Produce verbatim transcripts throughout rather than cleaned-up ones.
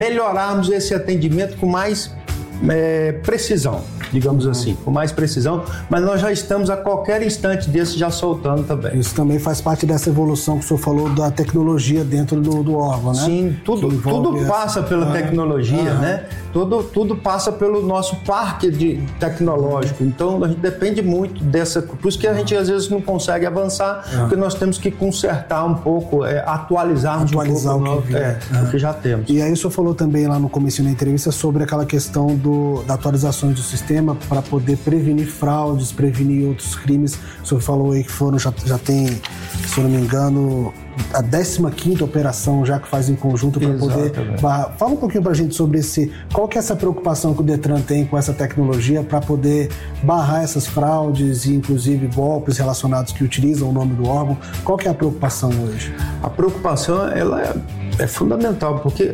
melhorarmos esse atendimento com mais é, precisão, digamos uhum. assim, com mais precisão, mas nós já estamos a qualquer instante desse já soltando também. Isso também faz parte dessa evolução que o senhor falou da tecnologia dentro do, do órgão, né? Sim, tudo, tudo passa pela ah, tecnologia, ah, né? Tudo, tudo passa pelo nosso parque de, tecnológico, então a gente depende muito dessa, por isso que a gente às vezes não consegue avançar, ah. porque nós temos que consertar um pouco, é, atualizarmos Atualizar um pouco o que, no, é, ah. o que já temos. E aí o senhor falou também lá no começo da entrevista sobre aquela questão do, da atualização do sistema para poder prevenir fraudes, prevenir outros crimes. O senhor falou aí que foram, já, já tem, se eu não me engano, a décima quinta operação já que faz em conjunto para poder barrar. Fala um pouquinho para a gente sobre esse, qual que é essa preocupação que o Detran tem com essa tecnologia para poder barrar essas fraudes e inclusive golpes relacionados que utilizam o nome do órgão. Qual que é a preocupação hoje? A preocupação ela é, é fundamental, porque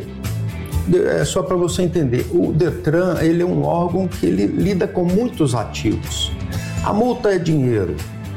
é só para você entender, o Detran ele é um órgão que ele lida com muitos ativos. A multa é dinheiro.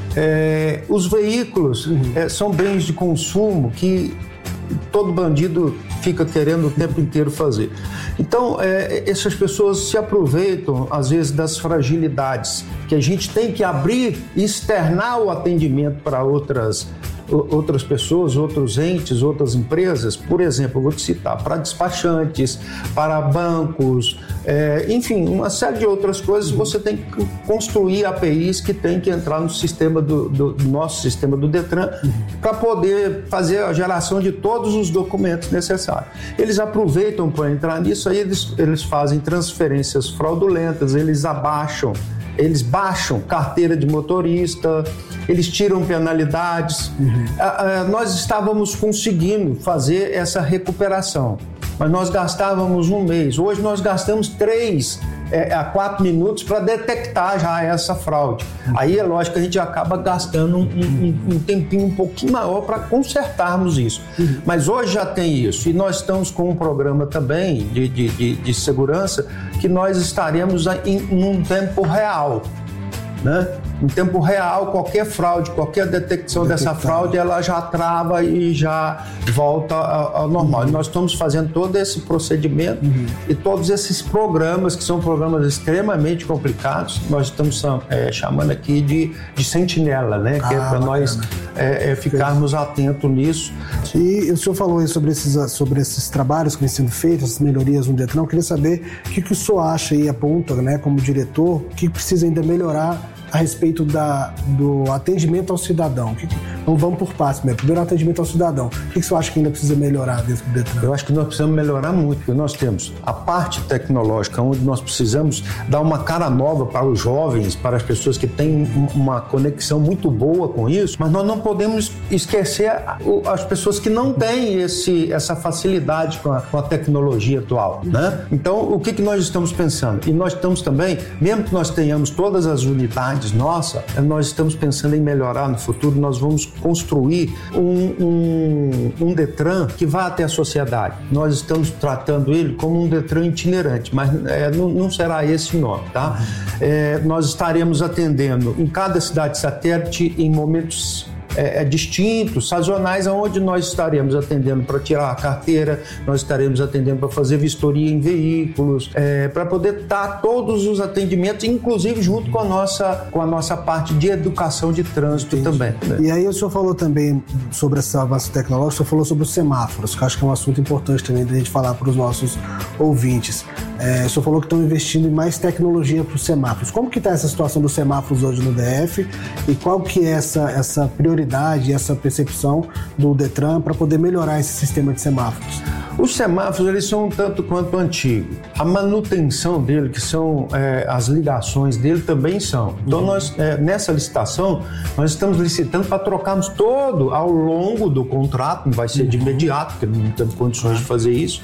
É, os veículos uhum. é, são bens de consumo que todo bandido fica querendo o tempo inteiro fazer. Então, é, essas pessoas se aproveitam, às vezes, das fragilidades que a gente tem que abrir e externar o atendimento para outras outras pessoas, outros entes, outras empresas. Por exemplo, eu vou te citar, para despachantes, para bancos, é, enfim, uma série de outras coisas. Você tem que construir A P Is que tem que entrar no sistema do, do, do nosso sistema do Detran uhum. para poder fazer a geração de todos os documentos necessários. Eles aproveitam para entrar nisso, aí eles, eles fazem transferências fraudulentas, eles abaixam Eles baixam carteira de motorista, eles tiram penalidades. Uhum. Ah, ah, nós estávamos conseguindo fazer essa recuperação, mas nós gastávamos um mês. Hoje nós gastamos três é, a quatro minutos para detectar já essa fraude. Uhum. Aí é lógico que a gente acaba gastando um, um, um tempinho um pouquinho maior para consertarmos isso. Uhum. Mas hoje já tem isso. E nós estamos com um programa também de, de, de, de segurança que nós estaremos em, em um tempo real, né? Em tempo real, qualquer fraude, qualquer detecção Detectar. dessa fraude, ela já trava e já volta ao, ao normal. Uhum. E nós estamos fazendo todo esse procedimento uhum. e todos esses programas, que são programas extremamente complicados, nós estamos é, chamando aqui de, de sentinela, né? Ah, que é para nós é, é, ficarmos atentos nisso. E o senhor falou aí sobre esses, sobre esses trabalhos que vêm sendo feitos, essas melhorias no Detran. Eu queria saber o que, que o senhor acha e aponta, né, como diretor, que precisa ainda melhorar a respeito da, do atendimento ao cidadão. Então vamos por partes mesmo. Primeiro, atendimento ao cidadão. O que você acha que ainda precisa melhorar dentro do Detran? Eu acho que nós precisamos melhorar muito, porque nós temos a parte tecnológica, onde nós precisamos dar uma cara nova para os jovens, para as pessoas que têm uma conexão muito boa com isso, mas nós não podemos esquecer as pessoas que não têm esse, essa facilidade com a, com a tecnologia atual, né? Então, o que, que nós estamos pensando? E nós estamos também, mesmo que nós tenhamos todas as unidades nossa, nós estamos pensando em melhorar no futuro, nós vamos construir um, um, um Detran que vá até a sociedade. Nós estamos tratando ele como um Detran itinerante, mas é, não, não será esse o nome, tá? É, nós estaremos atendendo em cada cidade satélite em momentos É, é, distintos, sazonais, onde nós estaremos atendendo para tirar a carteira, nós estaremos atendendo para fazer vistoria em veículos, é, para poder dar todos os atendimentos, inclusive junto com a nossa, com a nossa parte de educação de trânsito. Entendi. Também. Né? E aí o senhor falou também sobre esse avanço tecnológico, o senhor falou sobre os semáforos, que eu acho que é um assunto importante também da gente falar para os nossos ouvintes. É, o senhor falou que estão investindo em mais tecnologia para os semáforos. Como que está essa situação dos semáforos hoje no D F e qual que é essa, essa prioridade e essa percepção do Detran para poder melhorar esse sistema de semáforos? Os semáforos, eles são um tanto quanto antigos. A manutenção dele, que são é, as ligações dele, também são. Então, uhum. nós, é, nessa licitação, nós estamos licitando para trocarmos todo ao longo do contrato, não vai ser de imediato, porque não temos condições de fazer isso,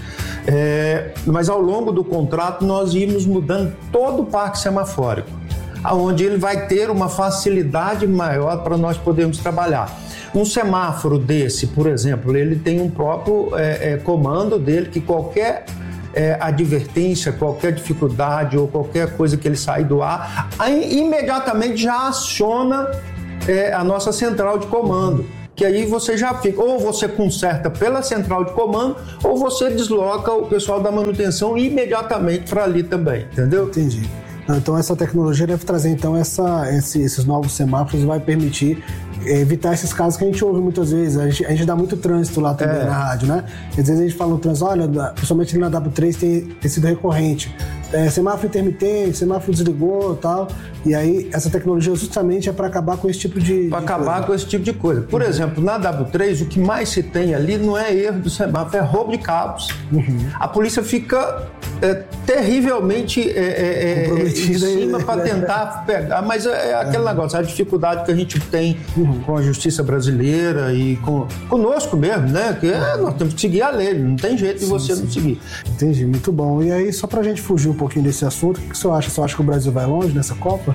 é, mas ao longo do contrato nós íamos mudando todo o parque semafórico, onde ele vai ter uma facilidade maior para nós podermos trabalhar. Um semáforo desse, por exemplo, ele tem um próprio é, é, comando dele, que qualquer é, advertência, qualquer dificuldade ou qualquer coisa que ele sair do ar, aí, imediatamente já aciona é, a nossa central de comando. que aí você já fica, ou você conserta pela central de comando, ou você desloca o pessoal da manutenção imediatamente para ali também, entendeu? Entendi. Então essa tecnologia deve trazer então essa, esse, esses novos semáforos, vai permitir evitar esses casos que a gente ouve muitas vezes. A gente, a gente dá muito trânsito lá também é. na rádio, né? Às vezes a gente fala no trânsito, olha, principalmente na W três tem, tem sido recorrente. É, semáforo intermitente, semáforo desligou e tal. E aí essa tecnologia justamente é para acabar com esse tipo de Para acabar coisa. com esse tipo de coisa. Por uhum. exemplo, na W três, o que mais se tem ali não é erro do semáforo, é roubo de cabos. Uhum. A polícia fica é, terrivelmente é, é, em cima para tentar pegar, mas é, é aquele uhum. negócio, a dificuldade que a gente tem uhum. com a justiça brasileira e com, conosco mesmo, né? Que é, nós temos que seguir a lei, não tem jeito de sim, você sim. não seguir. Entendi, muito bom. E aí, só para a gente fugir um pouquinho desse assunto, o que você acha? Você acha que o Brasil vai longe nessa Copa?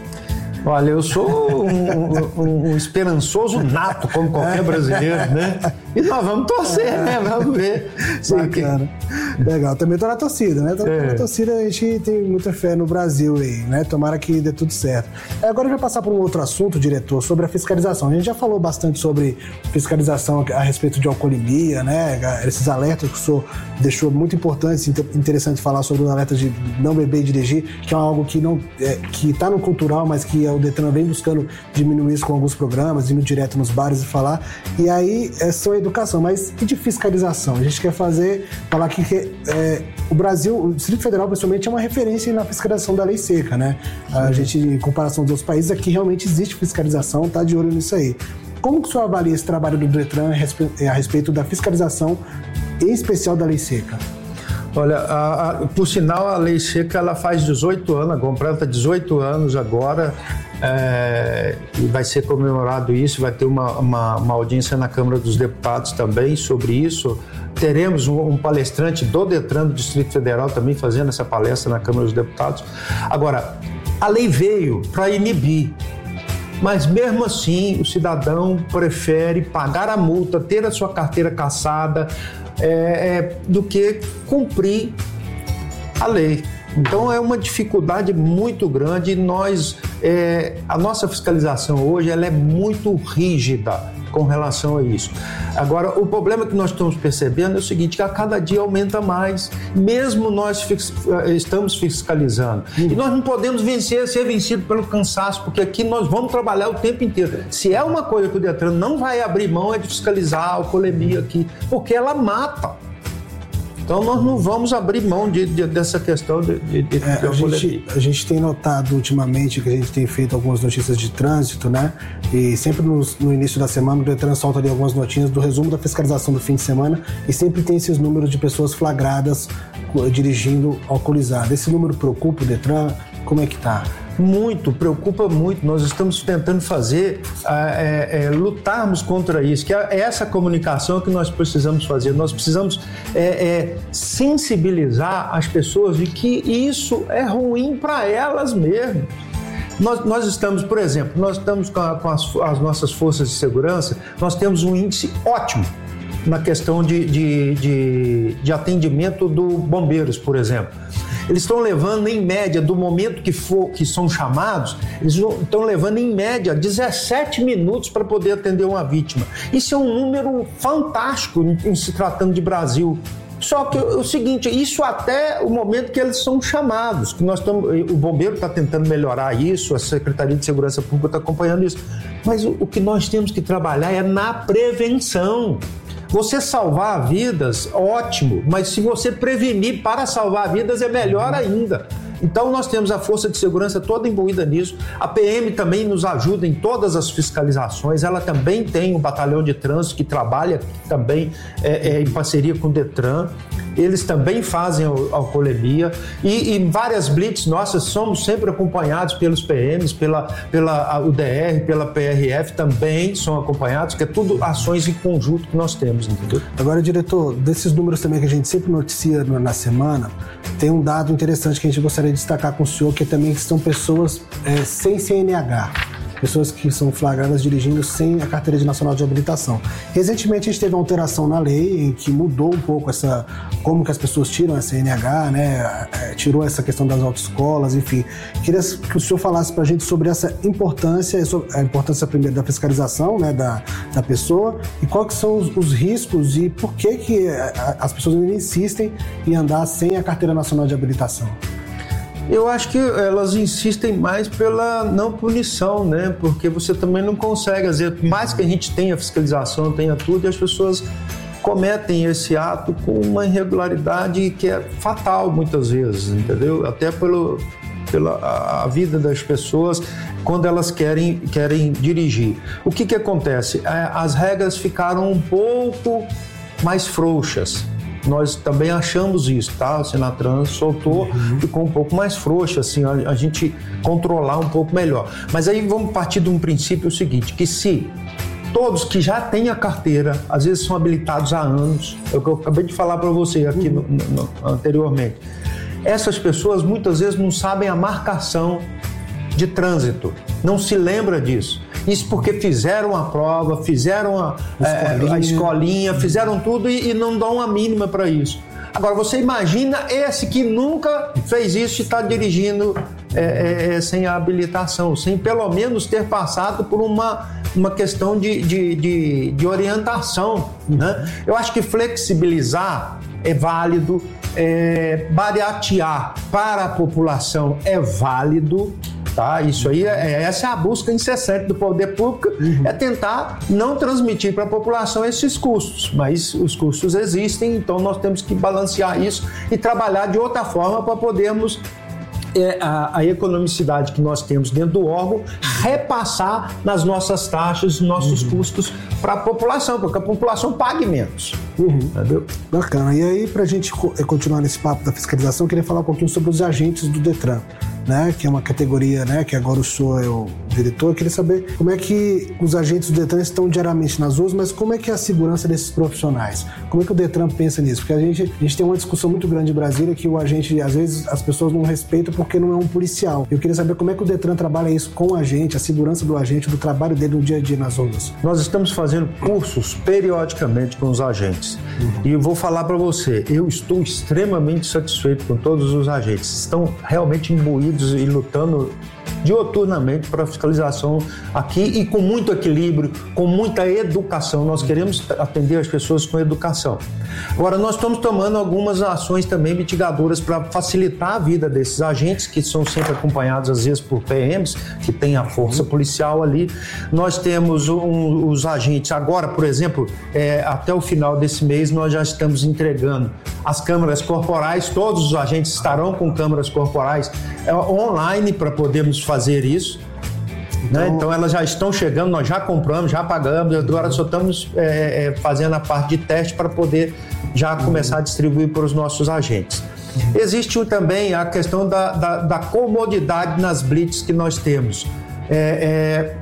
Olha, eu sou um, um, um esperançoso nato, como qualquer brasileiro, né? E nós vamos torcer, é. né? Vamos ver. Bacana. Legal. Também tô na torcida, né? Tô é. na torcida, a gente tem muita fé no Brasil aí, né? Tomara que dê tudo certo. Agora a gente vai passar por um outro assunto, diretor, sobre a fiscalização. A gente já falou bastante sobre fiscalização a respeito de alcoolemia, né? Esses alertas que o senhor deixou muito importantes, interessante falar sobre os alertas de não beber e dirigir, que é algo que não é, que tá no cultural, mas que o Detran vem buscando diminuir isso com alguns programas, indo direto nos bares e falar. E aí, é só educação, mas e de fiscalização? A gente quer fazer, falar aqui que é, o Brasil, o Distrito Federal, principalmente, é uma referência na fiscalização da lei seca, né? A gente, em comparação dos outros países, aqui realmente existe fiscalização, tá de olho nisso aí. Como que o senhor avalia esse trabalho do Detran a respeito da fiscalização, em especial da lei seca? Olha, a, a, por sinal, a lei seca ela faz dezoito anos, completa dezoito anos agora, é, e vai ser comemorado isso, vai ter uma, uma, uma audiência na Câmara dos Deputados também sobre isso. Teremos um, um palestrante do Detran do Distrito Federal também fazendo essa palestra na Câmara dos Deputados. Agora, a lei veio para inibir, mas mesmo assim o cidadão prefere pagar a multa, ter a sua carteira cassada, É, é, do que cumprir a lei. Então é uma dificuldade muito grande. Nós, é, a nossa fiscalização hoje ela é muito rígida com relação a isso. Agora, o problema que nós estamos percebendo é o seguinte, que a cada dia aumenta mais, mesmo nós fix, estamos fiscalizando. Uhum. E nós não podemos vencer, ser vencido pelo cansaço, porque aqui nós vamos trabalhar o tempo inteiro. Se é uma coisa que o Detran não vai abrir mão é de fiscalizar a alcoolemia aqui, porque ela mata. Então nós não vamos abrir mão de, de, dessa questão de, de, de é, a, gente, a gente tem notado ultimamente que a gente tem feito algumas notícias de trânsito, né? E sempre no, no início da semana o Detran solta ali algumas notícias do resumo da fiscalização do fim de semana e sempre tem esses números de pessoas flagradas dirigindo alcoolizado. Esse número preocupa o Detran? Como é que tá? Muito, preocupa muito. Nós estamos tentando fazer, é, é, lutarmos contra isso, que é essa comunicação que nós precisamos fazer. Nós precisamos é, é, sensibilizar as pessoas de que isso é ruim para elas mesmo. Nós, nós estamos, por exemplo, nós estamos com, a, com as, as nossas forças de segurança, nós temos um índice ótimo na questão de, de, de, de atendimento do bombeiros, por exemplo. Eles estão levando, em média, do momento que, for, que são chamados, eles estão levando, em média, dezessete minutos para poder atender uma vítima. Isso é um número fantástico em, em se tratando de Brasil. Só que é o seguinte, isso até o momento que eles são chamados, que nós estamos, o bombeiro está tentando melhorar isso, a Secretaria de Segurança Pública está acompanhando isso, mas o, o que nós temos que trabalhar é na prevenção. Você salvar vidas, ótimo, mas se você prevenir para salvar vidas é melhor ainda. Então nós temos a Força de Segurança toda imbuída nisso, a P M também nos ajuda em todas as fiscalizações, ela também tem um batalhão de trânsito que trabalha também é, é, em parceria com o Detran, eles também fazem a alcoolemia e em várias blitz nossas somos sempre acompanhados pelos P Ms, pela, pela U D R, pela P R F também são acompanhados, que é tudo ações em conjunto que nós temos, entendeu? Agora, diretor, desses números também que a gente sempre noticia na semana, tem um dado interessante que a gente gostaria de destacar com o senhor, que também são pessoas é, sem C N H. pessoas que são flagradas dirigindo sem a carteira nacional de habilitação. Recentemente a gente teve uma alteração na lei em que mudou um pouco essa, como que as pessoas tiram essa C N H, né? Tirou essa questão das autoescolas, enfim. Queria que o senhor falasse para a gente sobre essa importância, a importância primeiro da fiscalização, né, da, da pessoa, e quais são os, os riscos e por que, que as pessoas ainda insistem em andar sem a carteira nacional de habilitação. Eu acho que elas insistem mais pela não punição, né? Porque você também não consegue, às vezes, mais que a gente tenha fiscalização, tenha tudo, e as pessoas cometem esse ato com uma irregularidade que é fatal muitas vezes, entendeu? Até pelo, pela a vida das pessoas quando elas querem, querem dirigir. O que que acontece? As regras ficaram um pouco mais frouxas. Nós também achamos isso, tá? O Senatran soltou, uhum. ficou um pouco mais frouxo, assim, a, a gente controlar um pouco melhor. Mas aí vamos partir de um princípio seguinte, que se todos que já têm a carteira, às vezes são habilitados há anos, é o que eu acabei de falar para você aqui uhum. no, no, anteriormente, essas pessoas muitas vezes não sabem a marcação de trânsito, não se lembra disso. Isso porque fizeram a prova, fizeram a escolinha, é, a escolinha fizeram tudo e, e não dão uma mínima para isso. Agora, você imagina esse que nunca fez isso e está dirigindo é, é, sem a habilitação, sem pelo menos ter passado por uma, uma questão de, de, de, de orientação, né? Eu acho que flexibilizar é válido, é, baratear para a população é válido. Tá? Isso aí, é, essa é a busca incessante do poder público, uhum. é tentar não transmitir para a população esses custos, mas os custos existem, então nós temos que balancear isso e trabalhar de outra forma para podermos é, a, a economicidade que nós temos dentro do órgão repassar nas nossas taxas, nos nossos uhum. custos para a população, porque a população pague menos. Uhum. Entendeu? Bacana. E aí, para a gente continuar nesse papo da fiscalização, eu queria falar um pouquinho sobre os agentes do Detran, né, que é uma categoria, né, que agora o senhor é o diretor. Eu queria saber como é que os agentes do Detran estão diariamente nas ruas, mas como é que é a segurança desses profissionais? Como é que o Detran pensa nisso? Porque a gente, a gente tem uma discussão muito grande em Brasília que o agente, às vezes, as pessoas não respeitam porque não é um policial. Eu queria saber como é que o Detran trabalha isso com o agente, a segurança do agente, do trabalho dele no dia a dia nas ruas. Nós estamos fazendo cursos periodicamente com os agentes. Uhum. E eu vou falar para você, eu estou extremamente satisfeito com todos os agentes. Estão realmente imbuídos e lutando dioturnamente para a fiscalização aqui e com muito equilíbrio, com muita educação. Nós queremos atender as pessoas com educação. Agora, nós estamos tomando algumas ações também mitigadoras para facilitar a vida desses agentes, que são sempre acompanhados, às vezes, por P Ms, que tem a força policial ali. Nós temos um, os agentes, agora, por exemplo, é, até o final desse mês, nós já estamos entregando as câmeras corporais, todos os agentes estarão com câmeras corporais é, online para podermos fazer isso. Então, né? Então elas já estão chegando, nós já compramos, já pagamos, agora só estamos é, é, fazendo a parte de teste para poder já começar a distribuir para os nossos agentes. Existe também a questão da, da, da comodidade nas blitz que nós temos. É, é,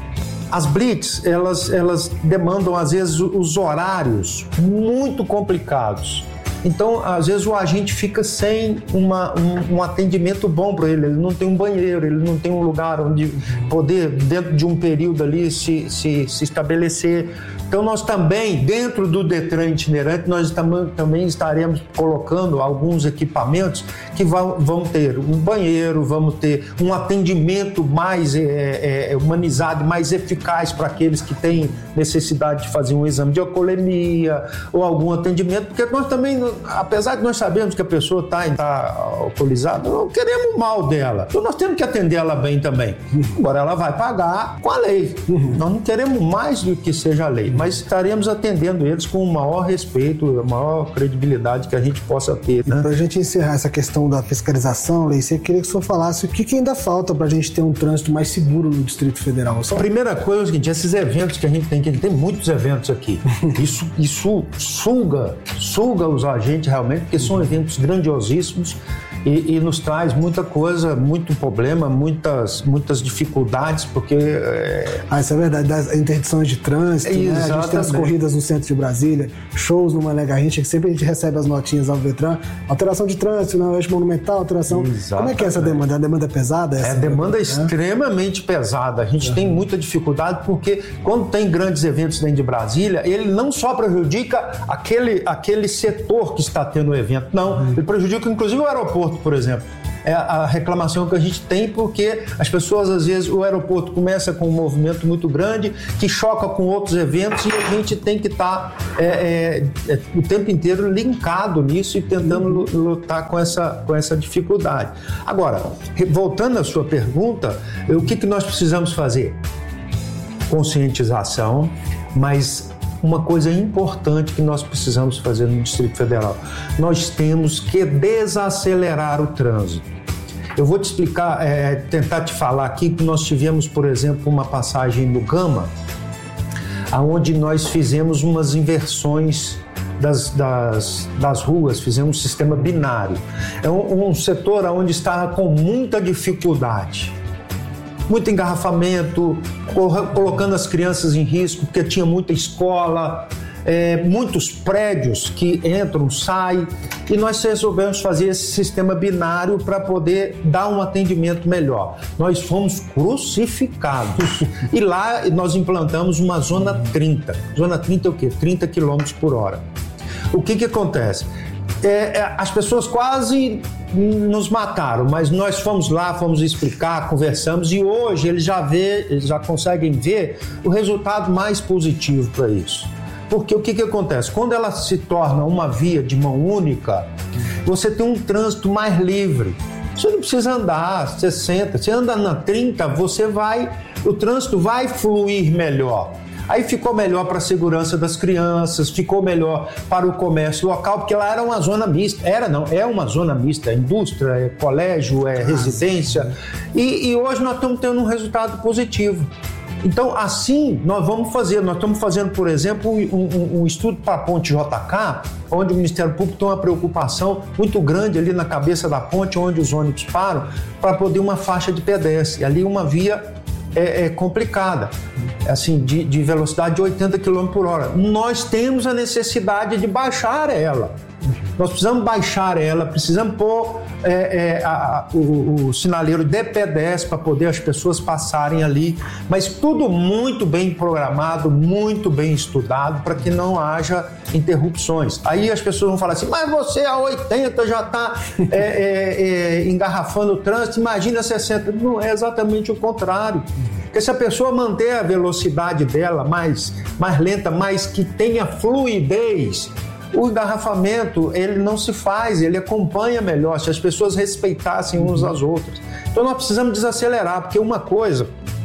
as blitz, elas, elas demandam às vezes os horários muito complicados. Então, às vezes, o agente fica sem uma, um, um atendimento bom para ele. Ele não tem um banheiro, ele não tem um lugar onde poder, dentro de um período ali, se, se, se estabelecer. Então, nós também, dentro do Detran itinerante, nós tam, também estaremos colocando alguns equipamentos que vão, vão ter um banheiro, vamos ter um atendimento mais é, é, humanizado, mais eficaz para aqueles que têm necessidade de fazer um exame de alcoolemia ou algum atendimento, porque nós também, apesar de nós sabermos que a pessoa está tá alcoolizada, não queremos o mal dela. Então, nós temos que atender ela bem também. Agora, ela vai pagar com a lei. Nós não queremos mais do que seja a lei, mas estaremos atendendo eles com o maior respeito, a maior credibilidade que a gente possa ter. Né? Para a gente encerrar essa questão da fiscalização, Leice, eu queria que o senhor falasse o que, que ainda falta para a gente ter um trânsito mais seguro no Distrito Federal. A primeira coisa é o seguinte, esses eventos que a gente tem, que a gente tem muitos eventos aqui, isso, isso suga, suga os agentes realmente, porque são eventos grandiosíssimos, E, e nos traz muita coisa, muito problema, muitas, muitas dificuldades, porque... É... Ah, isso é verdade, das interdições de trânsito, Exato, A gente tem as corridas no centro de Brasília, shows no Mané Garrincha, que sempre a gente recebe as notinhas ao Detran, alteração de trânsito, no eixo monumental, alteração... Exatamente. Como é que é essa demanda? É a demanda pesada? Essa é a demanda é? extremamente pesada. A gente é. tem muita dificuldade porque quando tem grandes eventos dentro de Brasília, ele não só prejudica aquele, aquele setor que está tendo o evento, não. Uhum. Ele prejudica inclusive o aeroporto, por exemplo. É a reclamação que a gente tem porque as pessoas, às vezes, o aeroporto começa com um movimento muito grande que choca com outros eventos e a gente tem que estar tá, é, é, é, o tempo inteiro linkado nisso e tentando lutar com essa, com essa dificuldade. Agora, voltando à sua pergunta, o que, que nós precisamos fazer? Conscientização, mas uma coisa importante que nós precisamos fazer no Distrito Federal. Nós temos que desacelerar o trânsito. Eu vou te explicar, é, tentar te falar aqui que nós tivemos, por exemplo, uma passagem no Gama, onde nós fizemos umas inversões das, das, das ruas, fizemos um sistema binário. É um, um setor onde está com muita dificuldade. Muito engarrafamento, colocando as crianças em risco, porque tinha muita escola, é, muitos prédios que entram, saem, e nós resolvemos fazer esse sistema binário para poder dar um atendimento melhor. Nós fomos crucificados e lá nós implantamos uma zona trinta. Zona trinta é o quê? trinta quilômetros por hora. O que que acontece? É, é, as pessoas quase nos mataram, mas nós fomos lá, fomos explicar, conversamos e hoje eles já, vê, eles já conseguem ver o resultado mais positivo para isso. Porque o que, que acontece? Quando ela se torna uma via de mão única, você tem um trânsito mais livre. Você não precisa andar sessenta, você anda na trinta, você vai, o trânsito vai fluir melhor. Aí ficou melhor para a segurança das crianças, ficou melhor para o comércio local, porque lá era uma zona mista. Era não, é uma zona mista, é indústria, é colégio, é residência. E, e hoje nós estamos tendo um resultado positivo. Então, assim, nós vamos fazer. Nós estamos fazendo, por exemplo, um, um, um estudo para a ponte J K, onde o Ministério Público tem uma preocupação muito grande ali na cabeça da ponte, onde os ônibus param, para poder uma faixa de pedestre. Ali uma via É, é complicada, assim, de, de velocidade de oitenta quilômetros por hora. Nós temos a necessidade de baixar ela. Nós precisamos baixar ela, precisamos pôr é, é, a, a, o, o sinaleiro de pedestre para poder as pessoas passarem ali, mas tudo muito bem programado, muito bem estudado para que não haja interrupções. Aí as pessoas vão falar assim, mas você a oitenta já está é, é, é, engarrafando o trânsito, imagina sessenta. Não, é exatamente o contrário. Porque se a pessoa manter a velocidade dela mais, mais lenta, mas que tenha fluidez, o engarrafamento, ele não se faz, ele acompanha melhor, se as pessoas respeitassem uns às outras. Então nós precisamos desacelerar, porque uma coisa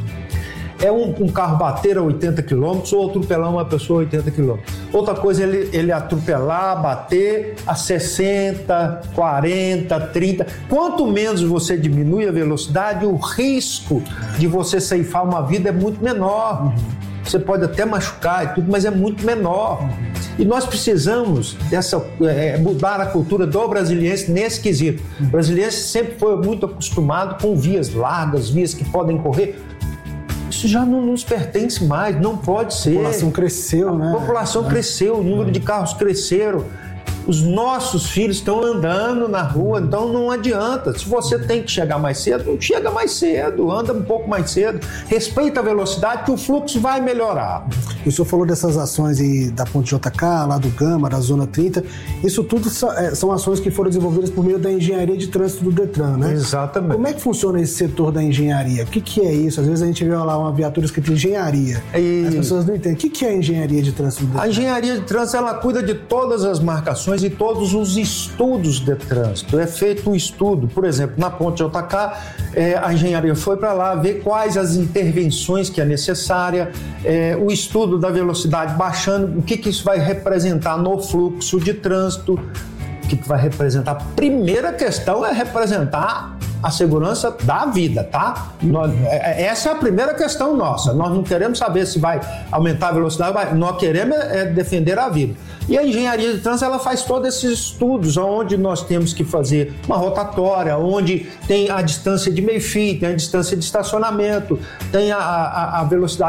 é um, um carro bater a oitenta quilômetros ou atropelar uma pessoa a oitenta quilômetros. Outra coisa é ele, ele atropelar, bater a sessenta, quarenta, trinta. Quanto menos você diminui a velocidade, o risco de você ceifar uma vida é muito menor. Você pode até machucar e tudo, mas é muito menor. E nós precisamos dessa, é, mudar a cultura do brasiliense nesse quesito. O brasiliense sempre foi muito acostumado com vias largas, vias que podem correr. Isso já não nos pertence mais, não pode ser. A população cresceu, né? A população cresceu, o número de carros cresceram. Os nossos filhos estão andando na rua, então não adianta. Se você tem que chegar mais cedo, chega mais cedo, anda um pouco mais cedo, respeita a velocidade que o fluxo vai melhorar. O senhor falou dessas ações aí da ponte J K, lá do Gama, da Zona trinta. Isso tudo são ações que foram desenvolvidas por meio da engenharia de trânsito do Detran, né? Exatamente. Como é que funciona esse setor da engenharia? O que, que é isso? Às vezes a gente vê lá uma viatura escrita engenharia. E... as pessoas não entendem. O que, que é a engenharia de trânsito do Detran? A engenharia de trânsito, ela cuida de todas as marcações e todos os estudos de trânsito. É feito um estudo, por exemplo, na ponte J K, é, a engenharia foi para lá ver quais as intervenções que é necessária, é, o estudo da velocidade baixando, o que, que isso vai representar no fluxo de trânsito, o que, que vai representar. A primeira questão é representar a segurança da vida, tá? Nós, essa é a primeira questão nossa. Nós não queremos saber se vai aumentar a velocidade, nós queremos é defender a vida. E a engenharia de trânsito, ela faz todos esses estudos, onde nós temos que fazer uma rotatória, onde tem a distância de meio-fio, tem a distância de estacionamento, tem a, a, a velocidade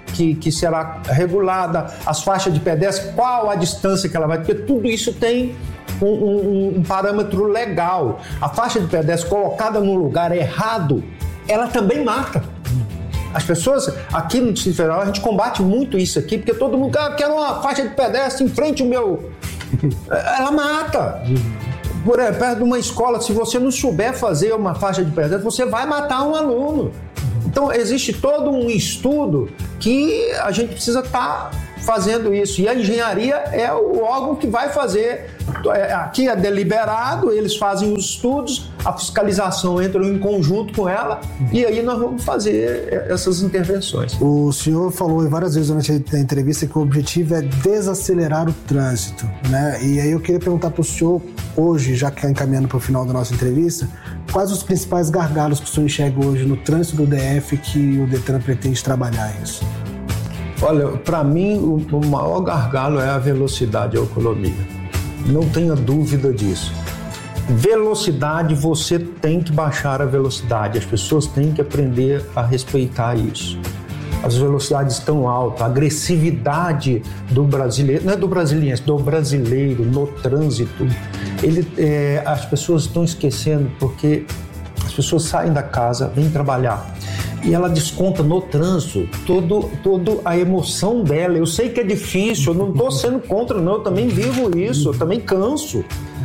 que, que será regulada, as faixas de pedestre, qual a distância que ela vai, porque tudo isso tem um, um, um parâmetro legal. A faixa de pedestre colocada no lugar errado, ela também mata. As pessoas, aqui no Distrito Federal, a gente combate muito isso aqui, porque todo mundo ah, quer uma faixa de pedestre em frente ao meu... Ela mata. Por exemplo, perto de uma escola, se você não souber fazer uma faixa de pedestre, você vai matar um aluno. Então, existe todo um estudo que a gente precisa estar fazendo isso. E a engenharia é o órgão que vai fazer. Aqui é deliberado, eles fazem os estudos, a fiscalização entra em conjunto com ela e aí nós vamos fazer essas intervenções. O senhor falou várias vezes durante a entrevista que o objetivo é desacelerar o trânsito, né? E aí eu queria perguntar para o senhor, hoje, já que está encaminhando para o final da nossa entrevista, quais os principais gargalos que o senhor enxerga hoje no trânsito do D F que o Detran pretende trabalhar isso? Olha, para mim, o, o maior gargalo é a velocidade e a economia. Não tenha dúvida disso. Velocidade, você tem que baixar a velocidade. As pessoas têm que aprender a respeitar isso. As velocidades estão altas, a agressividade do brasileiro, não é do brasileiro, do brasileiro no trânsito. Ele, é, as pessoas estão esquecendo porque as pessoas saem da casa, vêm trabalhar. E ela desconta no trânsito todo, toda a emoção dela. Eu sei que é difícil, eu não estou sendo contra, não. Eu também vivo isso, eu também canso.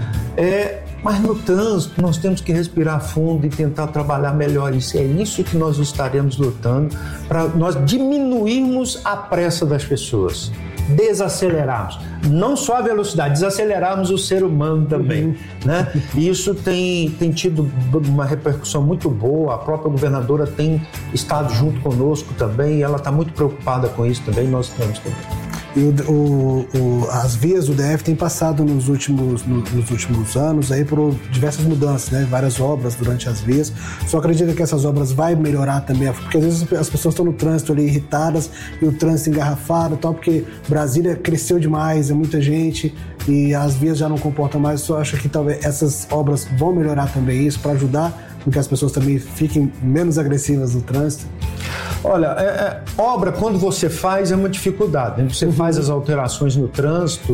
É, mas no trânsito nós temos que respirar fundo e tentar trabalhar melhor isso. É isso que nós estaremos lutando para nós diminuirmos a pressa das pessoas. Desacelerarmos, não só a velocidade, desacelerarmos o ser humano também, uhum. né? E isso tem, tem tido uma repercussão muito boa, a própria governadora tem estado junto conosco também, ela está muito preocupada com isso também, nós temos também. E o, o, o, as vias do D F têm passado nos últimos, no, nos últimos anos aí por diversas mudanças, né? Várias obras durante as vias. Só acredita que essas obras vai melhorar também, porque às vezes as pessoas estão no trânsito ali irritadas e o trânsito engarrafado e tal, porque Brasília cresceu demais, é muita gente e as vias já não comportam mais. Só acho que talvez essas obras vão melhorar também isso para ajudar com que as pessoas também fiquem menos agressivas no trânsito. Olha, é, é, obra, quando você faz, é uma dificuldade. Né? Você uhum. faz as alterações no trânsito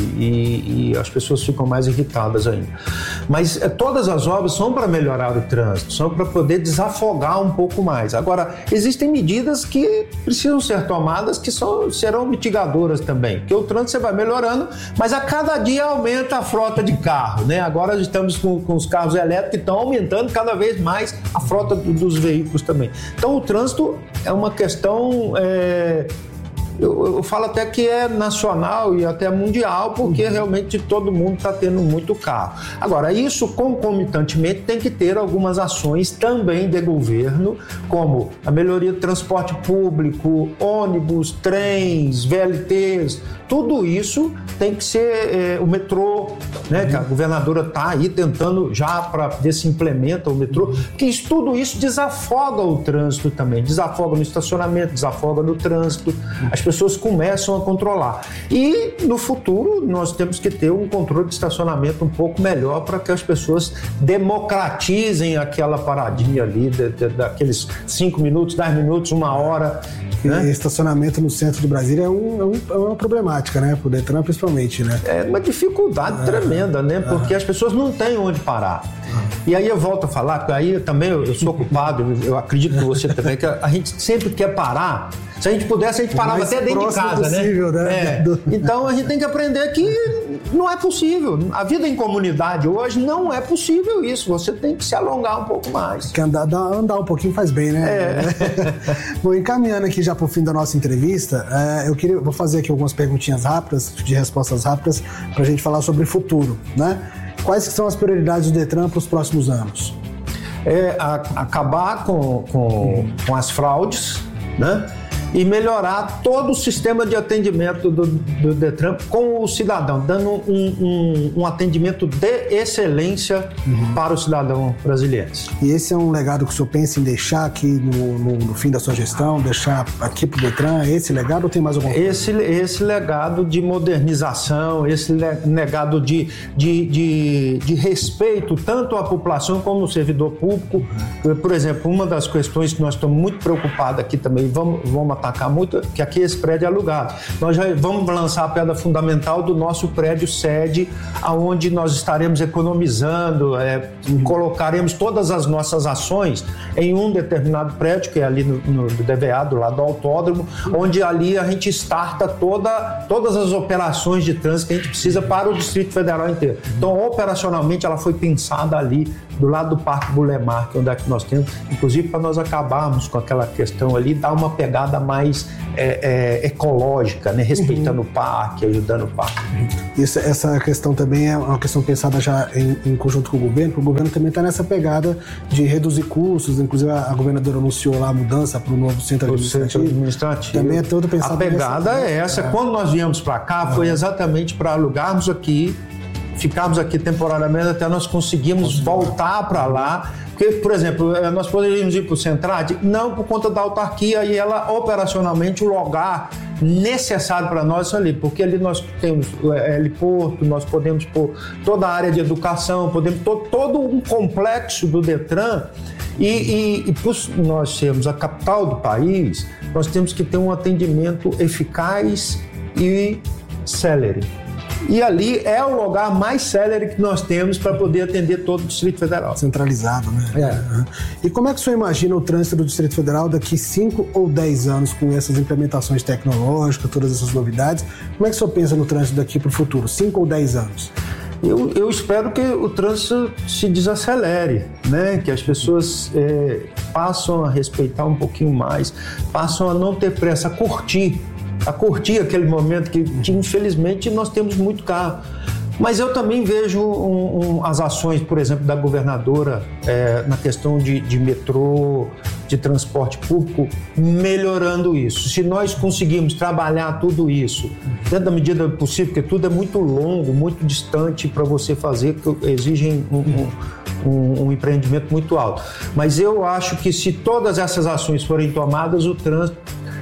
e, e as pessoas ficam mais irritadas ainda. Mas é, todas as obras são para melhorar o trânsito, são para poder desafogar um pouco mais. Agora, existem medidas que precisam ser tomadas que são, serão mitigadoras também. Porque o trânsito você vai melhorando, mas a cada dia aumenta a frota de carro. Né? Agora estamos com, com os carros elétricos que estão aumentando cada vez mais a frota do, dos veículos também. Então, o trânsito é uma questão, é, eu, eu falo até que é nacional e até mundial, porque realmente todo mundo está tendo muito carro. Agora, isso concomitantemente tem que ter algumas ações também de governo, como a melhoria do transporte público, ônibus, trens, V L Ts, tudo isso tem que ser é, o metrô, né, que a governadora está aí tentando já para ver se implementa o metrô, porque isso, tudo isso desafoga o trânsito também, desafoga no estacionamento, desafoga no trânsito, as pessoas começam a controlar. E no futuro nós temos que ter um controle de estacionamento um pouco melhor para que as pessoas democratizem aquela paradinha ali, de, de, daqueles cinco minutos, dez minutos, uma hora. Né? Estacionamento no centro de Brasília é, um, é, um, é uma problemática, né? Pro Detran principalmente, né? É uma dificuldade ah, tremenda, né? Porque ah. as pessoas não têm onde parar. Ah. E aí eu volto a falar, que aí também eu, eu sou culpado, eu acredito que você também, que a gente sempre quer parar. Se a gente pudesse, a gente parava até dentro de casa, possível, né? né? É. Então a gente tem que aprender que não é possível. A vida em comunidade hoje não é possível isso. Você tem que se alongar um pouco mais. Porque andar, andar um pouquinho faz bem, né? É. Bom, encaminhando aqui já para o fim da nossa entrevista, eu queria, vou fazer aqui algumas perguntinhas rápidas, de respostas rápidas, para a gente falar sobre o futuro, né? Quais são as prioridades do Detran para os próximos anos? É a, acabar com, com, com as fraudes, né? E melhorar todo o sistema de atendimento do, do Detran com o cidadão, dando um, um, um atendimento de excelência uhum. para o cidadão brasileiro. E esse é um legado que o senhor pensa em deixar aqui no, no, no fim da sua gestão, deixar aqui para o Detran? Esse legado ou tem mais algum? Esse, esse legado de modernização, esse legado de, de, de, de respeito tanto à população como ao servidor público. Uhum. Por exemplo, uma das questões que nós estamos muito preocupados aqui também, vamos, vamos atacar muito, que aqui esse prédio é alugado. Nós já vamos lançar a pedra fundamental do nosso prédio sede, aonde nós estaremos economizando, é, uhum. colocaremos todas as nossas ações em um determinado prédio, que é ali no, no D V A, do lado do autódromo, uhum. onde ali a gente starta toda, todas as operações de trânsito que a gente precisa para o Distrito Federal inteiro. Uhum. Então, operacionalmente, ela foi pensada ali do lado do Parque Bulemar, que é onde é que nós temos, inclusive para nós acabarmos com aquela questão ali, dar uma pegada mais é, é, ecológica, né? Respeitando uhum. o parque, ajudando o parque. Isso, essa questão também é uma questão pensada já em, em conjunto com o governo, porque o governo também está nessa pegada de reduzir custos, inclusive a, a governadora anunciou lá a mudança para o novo centro administrativo. centro administrativo. Também é todo pensado. A pegada nessa, é essa. É. Quando nós viemos para cá, foi exatamente para alugarmos aqui, ficarmos aqui temporariamente até nós conseguimos voltar para lá. Porque, por exemplo, nós poderíamos ir para o Centrade, não por conta da autarquia e ela operacionalmente o lugar necessário para nós ali, porque ali nós temos é, heliporto, nós podemos pôr toda a área de educação, podemos pôr todo um complexo do Detran e, e, e por nós sermos a capital do país, nós temos que ter um atendimento eficaz e célere. E ali é o lugar mais célere que nós temos para poder atender todo o Distrito Federal. Centralizado, né? É. E como é que o senhor imagina o trânsito do Distrito Federal daqui cinco ou dez anos com essas implementações tecnológicas, todas essas novidades? Como é que o senhor pensa no trânsito daqui para o futuro, cinco ou dez anos? Eu, eu espero que o trânsito se desacelere, né? Que as pessoas é, passam a respeitar um pouquinho mais, passam a não ter pressa, a curtir. a curtir aquele momento que, que infelizmente nós temos muito carro. Mas eu também vejo um, um, as ações, por exemplo, da governadora é, na questão de, de metrô, de transporte público, melhorando isso. Se nós conseguirmos trabalhar tudo isso, dentro da medida possível, porque tudo é muito longo, muito distante para você fazer, que exigem um, um, um, um empreendimento muito alto. Mas eu acho que se todas essas ações forem tomadas, o trânsito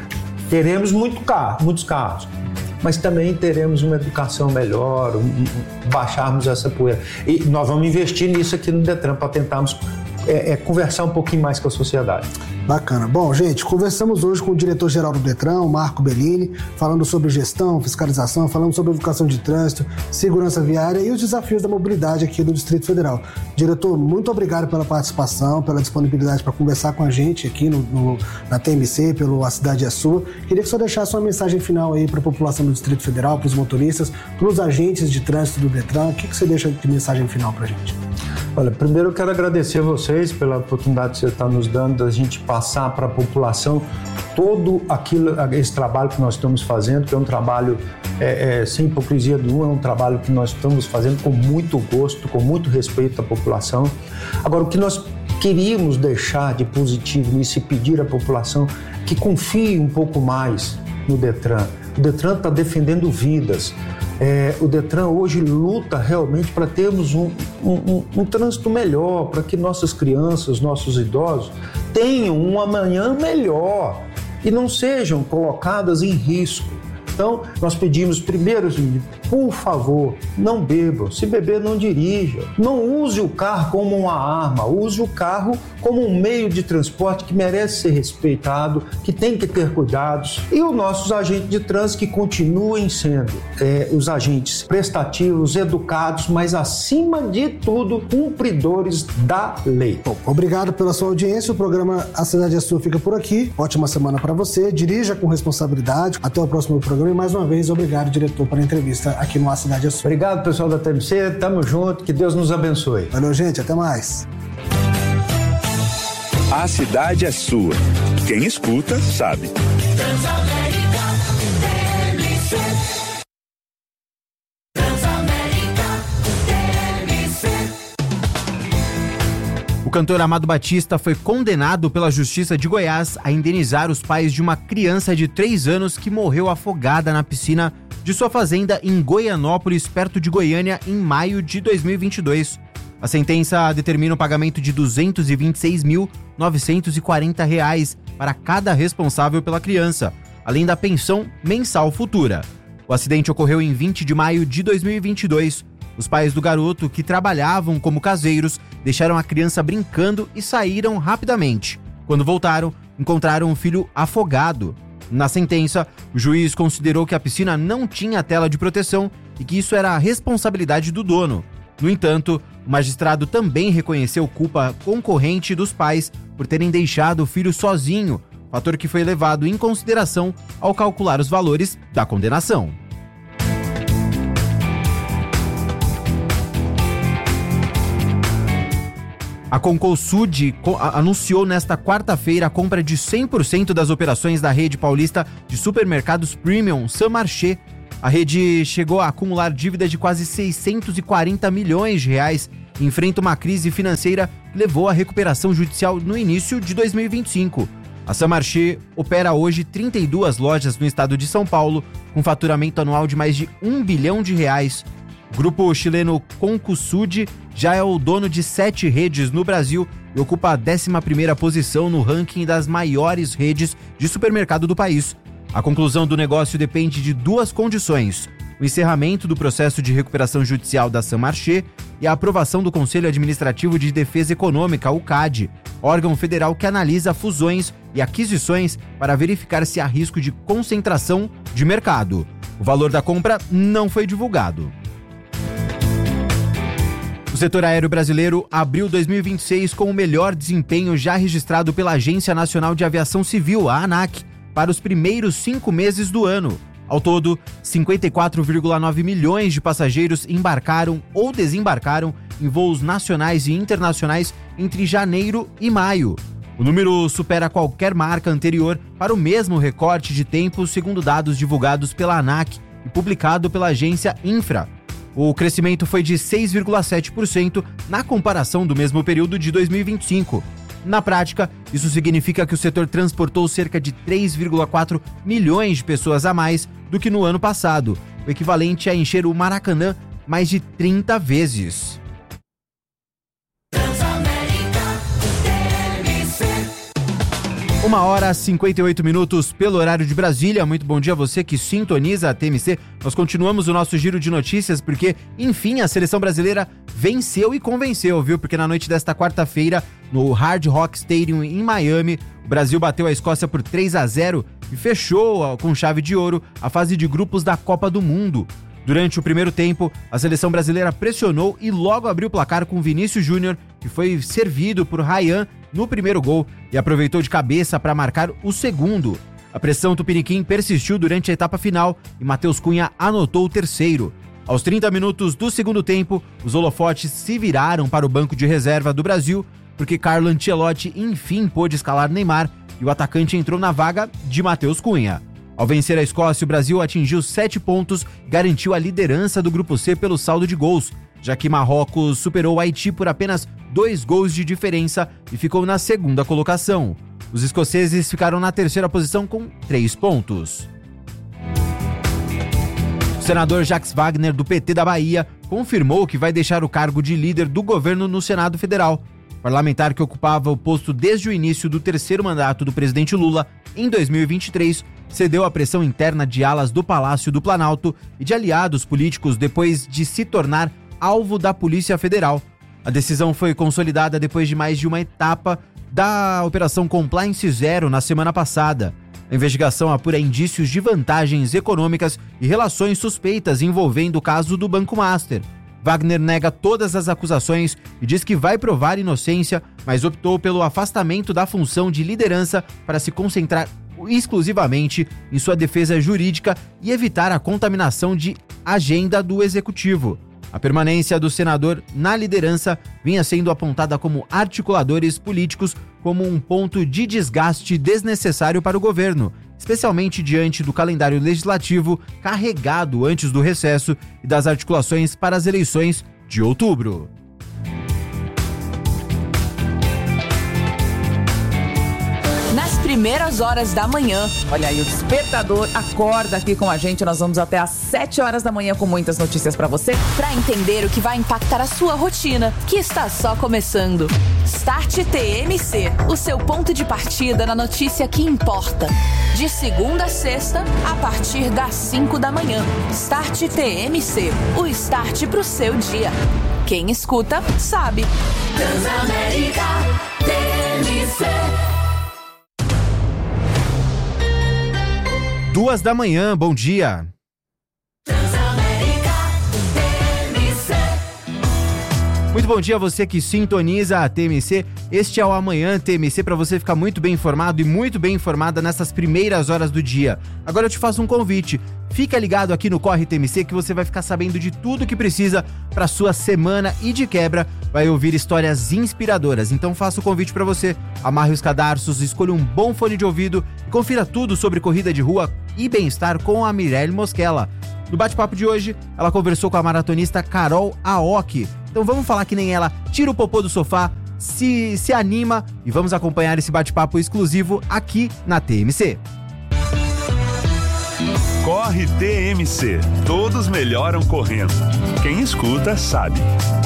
teremos muito carro, muitos carros, mas também teremos uma educação melhor, um, um, baixarmos essa poeira. E nós vamos investir nisso aqui no Detran para tentarmos é, é, conversar um pouquinho mais com a sociedade. Bacana. Bom, gente, conversamos hoje com o diretor-geral do Detran, o Marco Bellini, falando sobre gestão, fiscalização, falando sobre educação de trânsito, segurança viária e os desafios da mobilidade aqui do Distrito Federal. Diretor, muito obrigado pela participação, pela disponibilidade para conversar com a gente aqui no, no, na T M C, pelo A Cidade é Sua. Queria que o senhor deixasse uma mensagem final aí para a população do Distrito Federal, para os motoristas, para os agentes de trânsito do Detran. O que, que você deixa de mensagem final para a gente? Olha, primeiro eu quero agradecer a vocês pela oportunidade que você está nos dando da gente passar para a população todo aquilo, esse trabalho que nós estamos fazendo, que é um trabalho é, é, sem hipocrisia nenhuma, é um trabalho que nós estamos fazendo com muito gosto, com muito respeito à população. Agora, o que nós queríamos deixar de positivo nisso e pedir à população que confie um pouco mais no Detran. O Detran está defendendo vidas. É, o Detran hoje luta realmente para termos um, um, um, um trânsito melhor, para que nossas crianças, nossos idosos tenham um amanhã melhor e não sejam colocadas em risco. Então, nós pedimos primeiro, por favor, não bebam. Se beber, não dirija. Não use o carro como uma arma. Use o carro como um meio de transporte que merece ser respeitado, que tem que ter cuidados. E os nossos agentes de trânsito que continuem sendo é, os agentes prestativos, educados, mas, acima de tudo, cumpridores da lei. Bom, obrigado pela sua audiência. O programa A Cidade é Sua fica por aqui. Ótima semana para você. Dirija com responsabilidade. Até o próximo programa. E mais uma vez, obrigado, diretor, pela entrevista aqui no A Cidade é Sua. Obrigado, pessoal da T M C. Tamo junto. Que Deus nos abençoe. Valeu, gente. Até mais. A Cidade é Sua. Quem escuta, sabe. Transamérica, T M C. Transamérica, T M C. O cantor Amado Batista foi condenado pela Justiça de Goiás a indenizar os pais de uma criança de três anos que morreu afogada na piscina de sua fazenda em Goianópolis, perto de Goiânia, em maio de dois mil e vinte e dois. A sentença determina o pagamento de duzentos e vinte e seis mil novecentos e quarenta reais para cada responsável pela criança, além da pensão mensal futura. O acidente ocorreu em vinte de maio de dois mil e vinte e dois. Os pais do garoto, que trabalhavam como caseiros, deixaram a criança brincando e saíram rapidamente. Quando voltaram, encontraram o filho afogado. Na sentença, o juiz considerou que a piscina não tinha tela de proteção e que isso era a responsabilidade do dono. No entanto, o magistrado também reconheceu culpa concorrente dos pais por terem deixado o filho sozinho, fator que foi levado em consideração ao calcular os valores da condenação. A Concolsud anunciou nesta quarta-feira a compra de cem por cento das operações da rede paulista de supermercados Premium Samarché. A rede chegou a acumular dívida de quase seiscentos e quarenta milhões de reais e enfrenta uma crise financeira que levou à recuperação judicial no início de dois mil e vinte e cinco. A Samarché opera hoje trinta e duas lojas no estado de São Paulo, com faturamento anual de mais de um bilhão de reais. O grupo chileno Concolsud já é o dono de sete redes no Brasil e ocupa a décima primeira posição no ranking das maiores redes de supermercado do país. A conclusão do negócio depende de duas condições: o encerramento do processo de recuperação judicial da Samarché e a aprovação do Conselho Administrativo de Defesa Econômica, o C A D, órgão federal que analisa fusões e aquisições para verificar se há risco de concentração de mercado. O valor da compra não foi divulgado. O setor aéreo brasileiro abriu dois mil e vinte e seis com o melhor desempenho já registrado pela Agência Nacional de Aviação Civil, a ANAC, para os primeiros cinco meses do ano. Ao todo, cinquenta e quatro vírgula nove milhões de passageiros embarcaram ou desembarcaram em voos nacionais e internacionais entre janeiro e maio. O número supera qualquer marca anterior para o mesmo recorte de tempo, segundo dados divulgados pela ANAC e publicado pela agência Infra. O crescimento foi de seis vírgula sete por cento na comparação do mesmo período de dois mil e vinte e cinco. Na prática, isso significa que o setor transportou cerca de três vírgula quatro milhões de pessoas a mais do que no ano passado, o equivalente a encher o Maracanã mais de trinta vezes. Uma hora e cinquenta e oito minutos pelo horário de Brasília. Muito bom dia a você que sintoniza a T M C. Nós continuamos o nosso giro de notícias porque, enfim, a seleção brasileira venceu e convenceu, viu? Porque na noite desta quarta-feira, no Hard Rock Stadium em Miami, o Brasil bateu a Escócia por três a zero e fechou com chave de ouro a fase de grupos da Copa do Mundo. Durante o primeiro tempo, a seleção brasileira pressionou e logo abriu o placar com Vinícius Júnior, que foi servido por Ryan no primeiro gol e aproveitou de cabeça para marcar o segundo. A pressão tupiniquim persistiu durante a etapa final e Matheus Cunha anotou o terceiro. Aos trinta minutos do segundo tempo, os holofotes se viraram para o banco de reserva do Brasil, porque Carlo Ancelotti enfim pôde escalar Neymar e o atacante entrou na vaga de Matheus Cunha. Ao vencer a Escócia, o Brasil atingiu sete pontos e garantiu a liderança do Grupo C pelo saldo de gols, já que Marrocos superou o Haiti por apenas dois gols de diferença e ficou na segunda colocação. Os escoceses ficaram na terceira posição com três pontos. O senador Jacques Wagner, do P T da Bahia, confirmou que vai deixar o cargo de líder do governo no Senado Federal. O parlamentar, que ocupava o posto desde o início do terceiro mandato do presidente Lula, em dois mil e vinte e três, cedeu à pressão interna de alas do Palácio do Planalto e de aliados políticos depois de se tornar alvo da Polícia Federal. A decisão foi consolidada depois de mais de uma etapa da Operação Compliance Zero na semana passada. A investigação apura indícios de vantagens econômicas e relações suspeitas envolvendo o caso do Banco Master. Wagner nega todas as acusações e diz que vai provar inocência, mas optou pelo afastamento da função de liderança para se concentrar exclusivamente em sua defesa jurídica e evitar a contaminação de agenda do executivo. A permanência do senador na liderança vinha sendo apontada como articuladores políticos como um ponto de desgaste desnecessário para o governo, especialmente diante do calendário legislativo carregado antes do recesso e das articulações para as eleições de outubro. Nas primeiras horas da manhã, olha aí, o despertador acorda aqui com a gente. Nós vamos até às sete horas da manhã com muitas notícias pra você, pra entender o que vai impactar a sua rotina, que está só começando. Start T M C, o seu ponto de partida na notícia que importa. De segunda a sexta, a partir das cinco da manhã. Start T M C, o start pro seu dia. Quem escuta, sabe. Transamérica T M C. duas da manhã. Bom dia. Muito bom dia a você que sintoniza a T M C. Este é o Amanhã T M C para você ficar muito bem informado e muito bem informada nessas primeiras horas do dia. Agora eu te faço um convite. Fica ligado aqui no Corre T M C que você vai ficar sabendo de tudo que precisa para sua semana e de quebra vai ouvir histórias inspiradoras. Então faço o convite para você. Amarre os cadarços, escolha um bom fone de ouvido e confira tudo sobre corrida de rua e bem-estar com a Mirelle Mosquela. No bate-papo de hoje, ela conversou com a maratonista Carol Aoki. Então vamos falar que nem ela, tira o popô do sofá, se, se anima e vamos acompanhar esse bate-papo exclusivo aqui na T M C. Corre T M C. Todos melhoram correndo. Quem escuta sabe.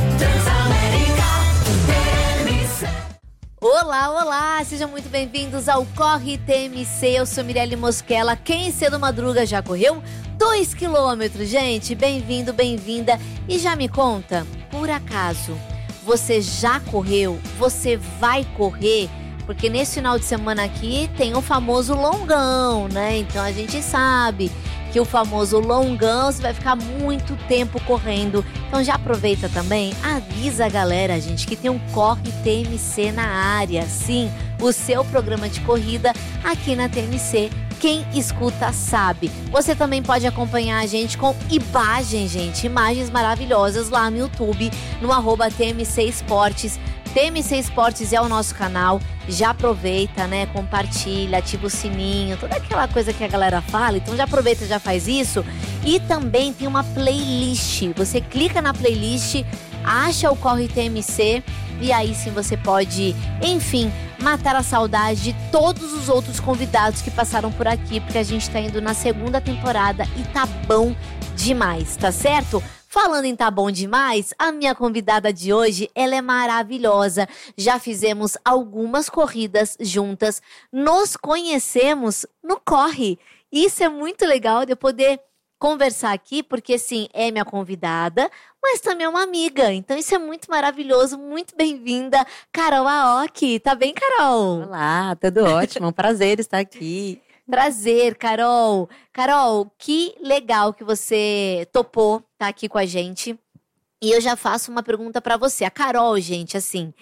Olá, olá! Sejam muito bem-vindos ao Corre T M C. Eu sou Mirelle Mosquela. Quem cedo madruga já correu? Dois quilômetros, gente. Bem-vindo, bem-vinda. E já me conta, por acaso, você já correu? Você vai correr? Porque nesse final de semana aqui tem o famoso longão, né? Então a gente sabe que o famoso longão você vai ficar muito tempo correndo. Então já aproveita também, avisa a galera, gente, que tem um Corre T M C na área. Sim, o seu programa de corrida aqui na T M C. Quem escuta sabe. Você também pode acompanhar a gente com imagens, gente. Imagens maravilhosas lá no YouTube, no arroba T M C Esportes. T M C Esportes é o nosso canal. Já aproveita, né? Compartilha, ativa o sininho, toda aquela coisa que a galera fala. Então já aproveita, já faz isso. E também tem uma playlist. Você clica na playlist, acha o Corre T M C e aí sim você pode, enfim, matar a saudade de todos os outros convidados que passaram por aqui, porque a gente tá indo na segunda temporada e tá bom demais, tá certo? Falando em tá bom demais, a minha convidada de hoje, ela é maravilhosa. Já fizemos algumas corridas juntas, nos conhecemos no Corre. Isso é muito legal de eu poder conversar aqui, porque sim, é minha convidada, mas também é uma amiga. Então isso é muito maravilhoso, muito bem-vinda, Carol Aoki. Tá bem, Carol? Olá, tudo ótimo, é um prazer estar aqui. Prazer, Carol. Carol, que legal que você topou estar aqui com a gente. E eu já faço uma pergunta pra você. A Carol, gente, assim,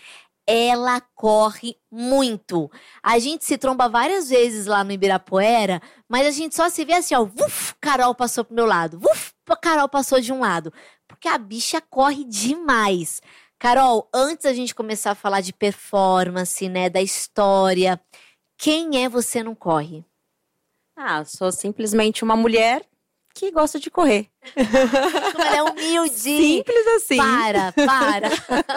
ela corre muito. A gente se tromba várias vezes lá no Ibirapuera, mas a gente só se vê assim, ó, uf, Carol passou pro meu lado, uf, Carol passou de um lado. Porque a bicha corre demais. Carol, antes da gente começar a falar de performance, né, da história, quem é você não corre? Ah, sou simplesmente uma mulher que gosta de correr. Como ela é humilde. Simples assim. Para, para.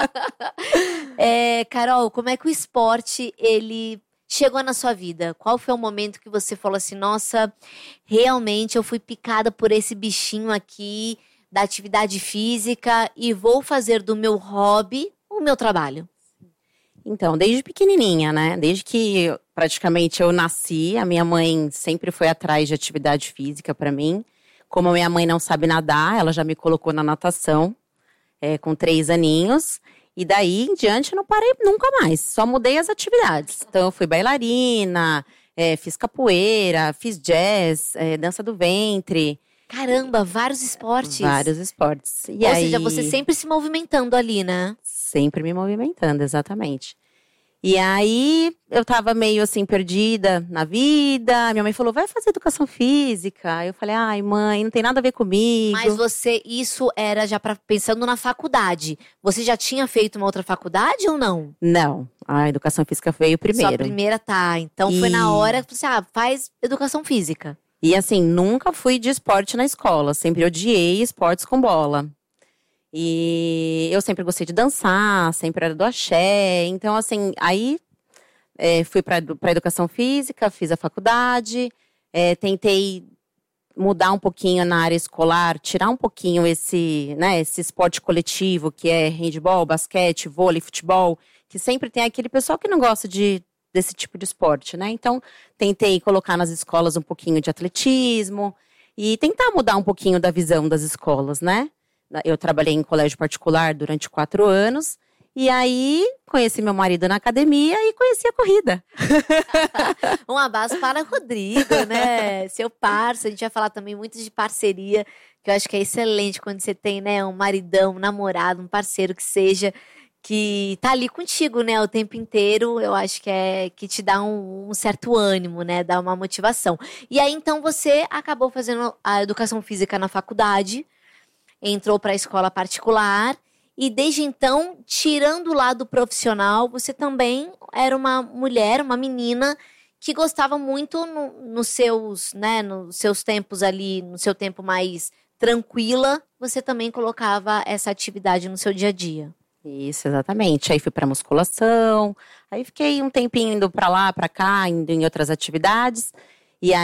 é, Carol, como é que o esporte, ele chegou na sua vida? Qual foi o momento que você falou assim, nossa, realmente eu fui picada por esse bichinho aqui da atividade física e vou fazer do meu hobby o meu trabalho? Então, desde pequenininha, né? Desde que praticamente eu nasci, a minha mãe sempre foi atrás de atividade física pra mim. Como a minha mãe não sabe nadar, ela já me colocou na natação é, com três aninhos. E daí em diante eu não parei nunca mais, só mudei as atividades. Então eu fui bailarina, é, fiz capoeira, fiz jazz, é, dança do ventre. Caramba, vários esportes. Vários esportes. E Ou aí, seja, você sempre se movimentando ali, né? Sempre me movimentando, exatamente. E aí, eu tava meio assim, perdida na vida. Minha mãe falou, vai fazer educação física. Eu falei, ai mãe, não tem nada a ver comigo. Mas você, isso era já pra, pensando na faculdade. Você já tinha feito uma outra faculdade ou não? Não, a educação física veio primeiro. Só a primeira, tá. Então e... foi na hora que você, ah, faz educação física. E assim, nunca fui de esporte na escola. Sempre odiei esportes com bola. E eu sempre gostei de dançar, sempre era do axé. Então, assim, aí é, fui para a educação física, fiz a faculdade, é, tentei mudar um pouquinho na área escolar, tirar um pouquinho esse, né, esse esporte coletivo, que é handebol, basquete, vôlei, futebol, que sempre tem aquele pessoal que não gosta de, desse tipo de esporte, né? Então, tentei colocar nas escolas um pouquinho de atletismo e tentar mudar um pouquinho da visão das escolas, né? Eu trabalhei em colégio particular durante quatro anos E aí, conheci meu marido na academia e conheci a corrida. Um abraço para o Rodrigo, né? Seu parceiro. A gente vai falar também muito de parceria, que eu acho que é excelente quando você tem, né, um maridão, um namorado, um parceiro que seja, que tá ali contigo, né, o tempo inteiro. Eu acho que é que te dá um, um certo ânimo, né, dá uma motivação. E aí, então, você acabou fazendo a educação física na faculdade, entrou para a escola particular. E desde então, tirando o lado profissional, você também era uma mulher, uma menina que gostava muito no, nos seus, né, nos seus tempos ali, no seu tempo mais tranquila, você também colocava essa atividade no seu dia a dia. Isso, exatamente. Aí fui pra musculação, aí fiquei um tempinho indo pra lá, pra cá, indo em outras atividades. E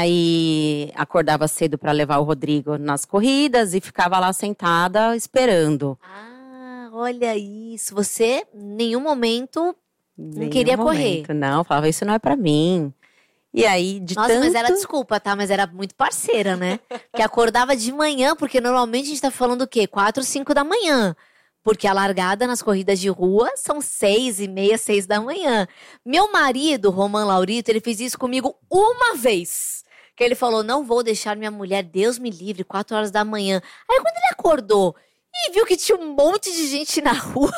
aí acordava cedo pra levar o Rodrigo nas corridas e ficava lá sentada esperando. Ah. Olha isso, você em nenhum momento não Nenhum queria momento, correr. Não, falava, isso não é pra mim. E aí, de Nossa, tanto... mas era desculpa, tá? Mas era muito parceira, né? Que acordava de manhã, porque normalmente a gente tá falando o quê? Quatro, cinco da manhã. Porque a largada nas corridas de rua são seis e meia, seis da manhã. Meu marido, Roman Laurito, ele fez isso comigo uma vez. Que ele falou, não vou deixar minha mulher, Deus me livre, quatro horas da manhã. Aí quando ele acordou e viu que tinha um monte de gente na rua,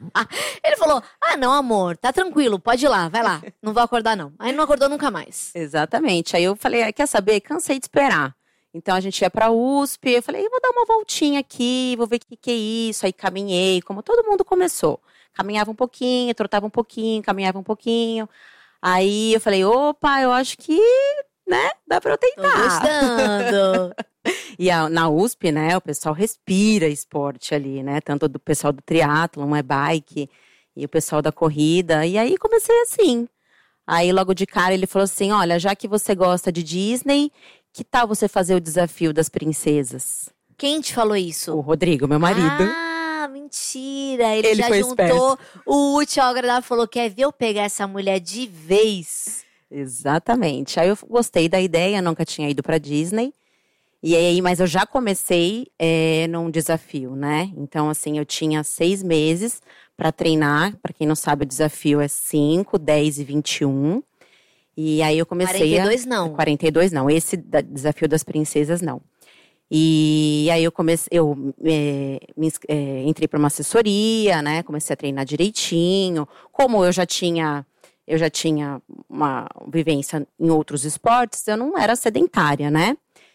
ele falou, ah não amor, tá tranquilo, pode ir lá, vai lá, não vou acordar não. Aí não acordou nunca mais. Exatamente, aí eu falei, ah, quer saber, cansei de esperar. Então a gente ia pra U S P, eu falei, vou dar uma voltinha aqui, vou ver o que, que é isso. Aí caminhei, como todo mundo começou. Caminhava um pouquinho, trotava um pouquinho, caminhava um pouquinho. Aí eu falei, opa, eu acho que, né, dá pra eu tentar. Tô gostando. E a, na U S P, né, o pessoal respira esporte ali, né? Tanto do pessoal do triatlon, é bike, e o pessoal da corrida. E aí comecei assim. Aí logo de cara ele falou assim, olha, já que você gosta de Disney, que tal você fazer o desafio das princesas? Quem te falou isso? O Rodrigo, meu marido. Ah, mentira. Ele, Ele já foi juntou esperto. o útil ao agradável, falou, quer ver eu pegar essa mulher de vez? Exatamente. Aí eu gostei da ideia, nunca tinha ido pra Disney. E aí, mas eu já comecei é, num desafio, né? Então, assim, eu tinha seis meses para treinar. Para quem não sabe, o desafio é cinco, dez e vinte e um. E aí eu comecei quarenta e dois a... não. quarenta e dois não. Esse da, desafio das princesas, não. E aí eu comecei, eu é, me, é, entrei para uma assessoria, né? Comecei a treinar direitinho. Como eu já tinha, eu já tinha uma vivência em outros esportes, eu não era sedentária, né?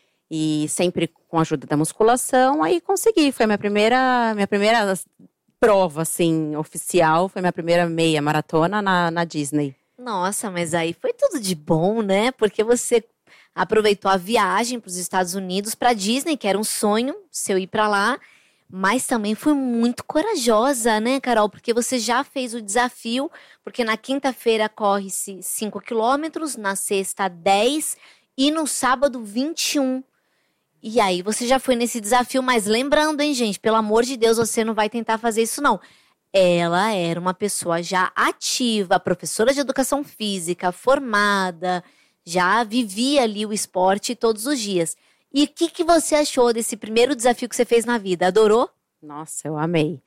E sempre com a ajuda da musculação, aí consegui. Foi a minha primeira, minha primeira prova, assim, oficial. Foi minha primeira meia maratona na, na Disney. Nossa, mas aí foi tudo de bom, né? Porque você aproveitou a viagem para os Estados Unidos, para Disney, que era um sonho seu ir para lá. Mas também foi muito corajosa, né, Carol? Porque você já fez o desafio, porque na quinta-feira corre-se cinco quilômetros, na sexta dez e no sábado vinte e um. E aí você já foi nesse desafio, mas lembrando, hein, gente, pelo amor de Deus, você não vai tentar fazer isso, não. Ela era uma pessoa já ativa, professora de educação física, formada, já vivia ali o esporte todos os dias. E o que, que você achou desse primeiro desafio que você fez na vida? Adorou? Nossa, eu amei.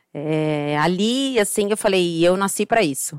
É, ali, assim, eu falei, eu nasci pra isso.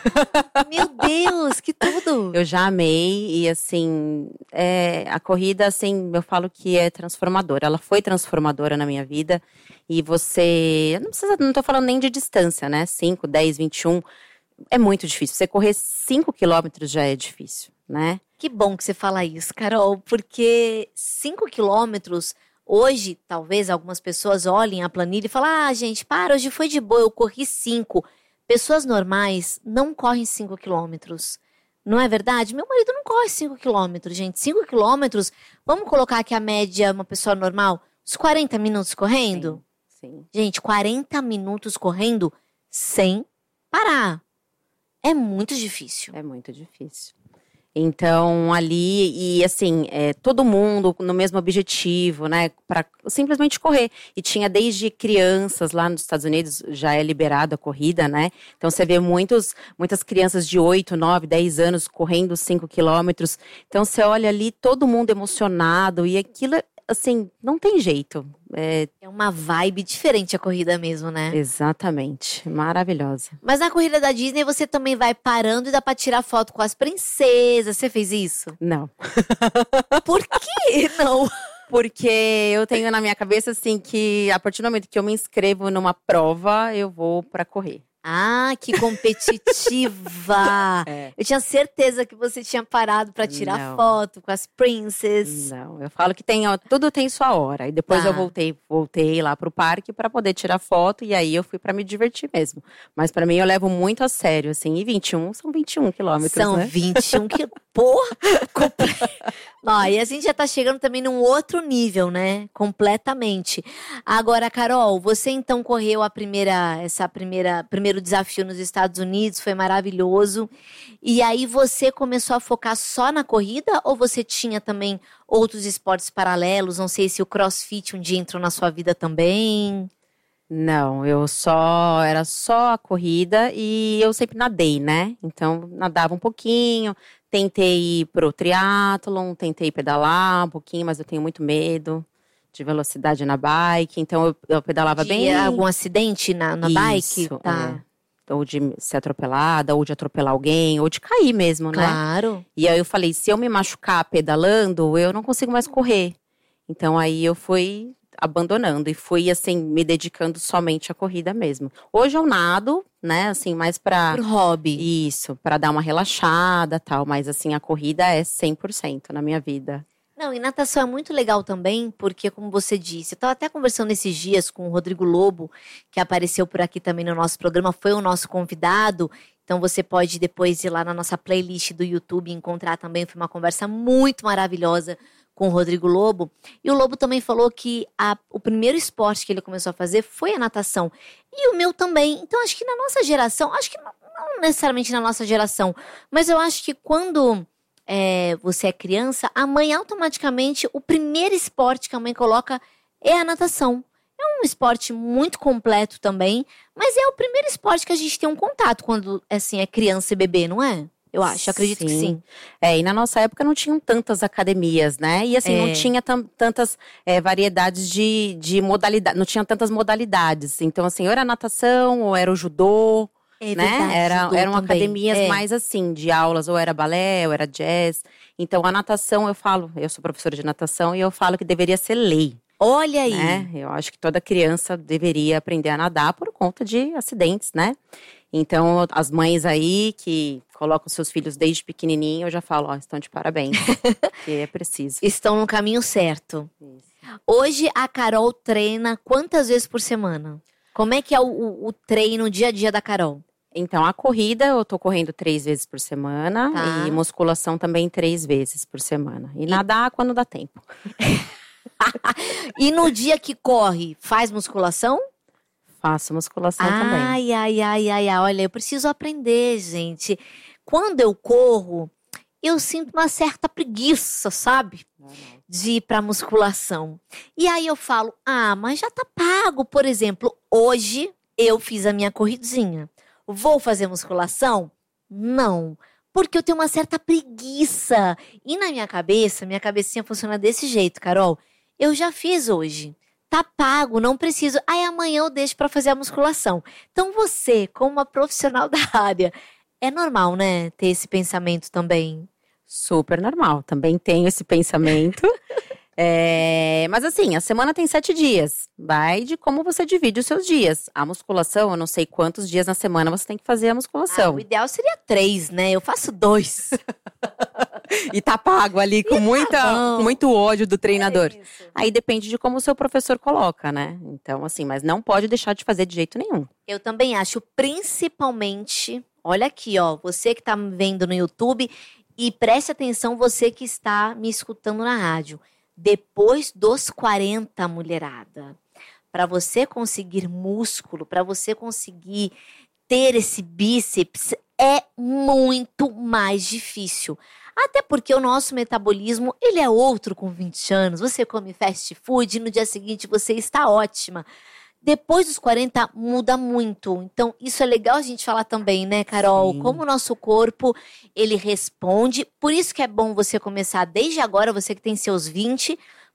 Meu Deus, que tudo! Eu já amei e, assim, é, a corrida, assim, eu falo que é transformadora. Ela foi transformadora na minha vida e você, não precisa, não tô falando nem de distância, né? cinco, dez, vinte e um, é muito difícil. Você correr cinco quilômetros já é difícil, né? Que bom que você fala isso, Carol, porque cinco quilômetros... Hoje, talvez algumas pessoas olhem a planilha e falem, ah, gente, para, hoje foi de boa, eu corri cinco. Pessoas normais não correm cinco quilômetros. Não é verdade? Meu marido não corre cinco quilômetros, gente. cinco quilômetros, vamos colocar aqui a média, uma pessoa normal, uns quarenta minutos correndo? Sim, sim. Gente, quarenta minutos correndo sem parar. É muito difícil. É muito difícil. Então, ali, e assim, é, todo mundo no mesmo objetivo, né, para simplesmente correr. E tinha desde crianças lá nos Estados Unidos, já é liberada a corrida, né? Então, você vê muitos, muitas crianças de oito, nove, dez anos correndo cinco quilômetros. Então, você olha ali, todo mundo emocionado, e aquilo assim, não tem jeito. É, É uma vibe diferente a corrida mesmo, né? exatamente, maravilhosa. Mas na corrida da Disney você também vai parando e dá pra tirar foto com as princesas. Você fez isso? Não. Por que não? Porque eu tenho na minha cabeça, assim, que a partir do momento que eu me inscrevo numa prova, eu vou pra correr. Ah, que competitiva! É. Eu tinha certeza que você tinha parado pra tirar Não. foto com as princesas. Não, eu falo que tem, ó, tudo tem sua hora. E depois Tá. eu voltei, voltei lá pro parque pra poder tirar foto. E aí eu fui pra me divertir mesmo. Mas pra mim eu levo muito a sério, assim. E vinte e um são vinte e um quilômetros, São né? vinte e um que porra! comple- Ó, e a gente já tá chegando também num outro nível, né? Completamente. Agora, Carol, você então correu a primeira, essa primeira, primeiro desafio nos Estados Unidos, foi maravilhoso. E aí você começou a focar só na corrida ou você tinha também outros esportes paralelos? Não sei se o CrossFit um dia entrou na sua vida também. Não, eu só, era só a corrida e eu sempre nadei, né? Então, nadava um pouquinho, tentei ir pro triatlon, tentei pedalar um pouquinho, mas eu tenho muito medo de velocidade na bike, então eu, eu pedalava De bem. algum acidente na, na bike? Isso, Tá. é. Ou de ser atropelada, ou de atropelar alguém, ou de cair mesmo, né? Claro. E aí eu falei, se eu me machucar pedalando, eu não consigo mais correr. Então aí eu fui abandonando e fui assim me dedicando somente à corrida mesmo. Hoje eu nado, né, assim, mais pra Por hobby. isso, pra dar uma relaxada, tal, mas assim a corrida é cem por cento na minha vida. Não, e natação é muito legal também, porque como você disse, eu estava até conversando esses dias com o Rodrigo Lobo, que apareceu por aqui também no nosso programa, foi o nosso convidado. Então você pode depois ir lá na nossa playlist do YouTube e encontrar também, foi uma conversa muito maravilhosa com o Rodrigo Lobo. E o Lobo também falou que a, o primeiro esporte que ele começou a fazer foi a natação. E o meu também. Então acho que na nossa geração, acho que não, não necessariamente na nossa geração, mas eu acho que quando é, você é criança, a mãe automaticamente, o primeiro esporte que a mãe coloca é a natação. É um esporte muito completo também, mas é o primeiro esporte que a gente tem um contato quando assim, é criança e bebê, não é? Eu acho, acredito que sim. É, e na nossa época não tinham tantas academias, né? E assim, É. não tinha tam- tantas é, variedades de, de modalidade, não tinha tantas modalidades. Então, assim, ou era natação, ou era o judô, É né? verdade, Era, judô eram também. academias É. mais assim, de aulas, ou era balé, ou era jazz. Então, a natação, eu falo, eu sou professora de natação, e eu falo que deveria ser lei. Olha aí. Né? Eu acho que toda criança deveria aprender a nadar por conta de acidentes, né? Então, as mães aí que colocam seus filhos desde pequenininho, eu já falo, ó, estão de parabéns, que é preciso. Estão no caminho certo. Hoje a Carol treina quantas vezes por semana? Como é que é o, o, o treino, o dia a dia da Carol? Então, a corrida eu tô correndo três vezes por semana Tá. e musculação também três vezes por semana. E, nadar quando dá tempo. E no dia que corre, faz musculação? Faço musculação também. Ai, ai, ai, ai, ai. Olha, eu preciso aprender, gente. Quando eu corro, eu sinto uma certa preguiça, sabe? De ir pra musculação. E aí eu falo, ah, mas já tá pago. Por exemplo, hoje eu fiz a minha corridinha. Vou fazer musculação? Não. Porque eu tenho uma certa preguiça. E na minha cabeça, minha cabecinha funciona desse jeito, Carol. Eu já fiz hoje. Tá pago, não preciso. Aí amanhã eu deixo pra fazer a musculação. Então você, como uma profissional da área, é normal, né? Ter esse pensamento também. Super normal, também tenho esse pensamento. É, mas assim, a semana tem sete dias. Vai de como você divide os seus dias. A musculação, eu não sei quantos dias na semana você tem que fazer a Ah, musculação. o ideal seria três, né? Eu faço dois. E tá pago ali com, muita, bom. com muito ódio do treinador. É isso. Aí depende de como o seu professor coloca, né? Então, assim, mas não pode deixar de fazer de jeito nenhum. Eu também acho, principalmente, olha aqui, ó, você que tá me vendo no YouTube e preste atenção você que está me escutando na rádio. Depois dos quarenta, mulherada, para você conseguir músculo, para você conseguir ter esse bíceps, é muito mais difícil. Até porque o nosso metabolismo, ele é outro com vinte anos. Você come fast food e no dia seguinte você está ótima. Depois dos quarenta, muda muito. Então, isso é legal a gente falar também, né, Carol? Sim. Como o nosso corpo, ele responde. Por isso que é bom você começar desde agora, você que tem seus vinte,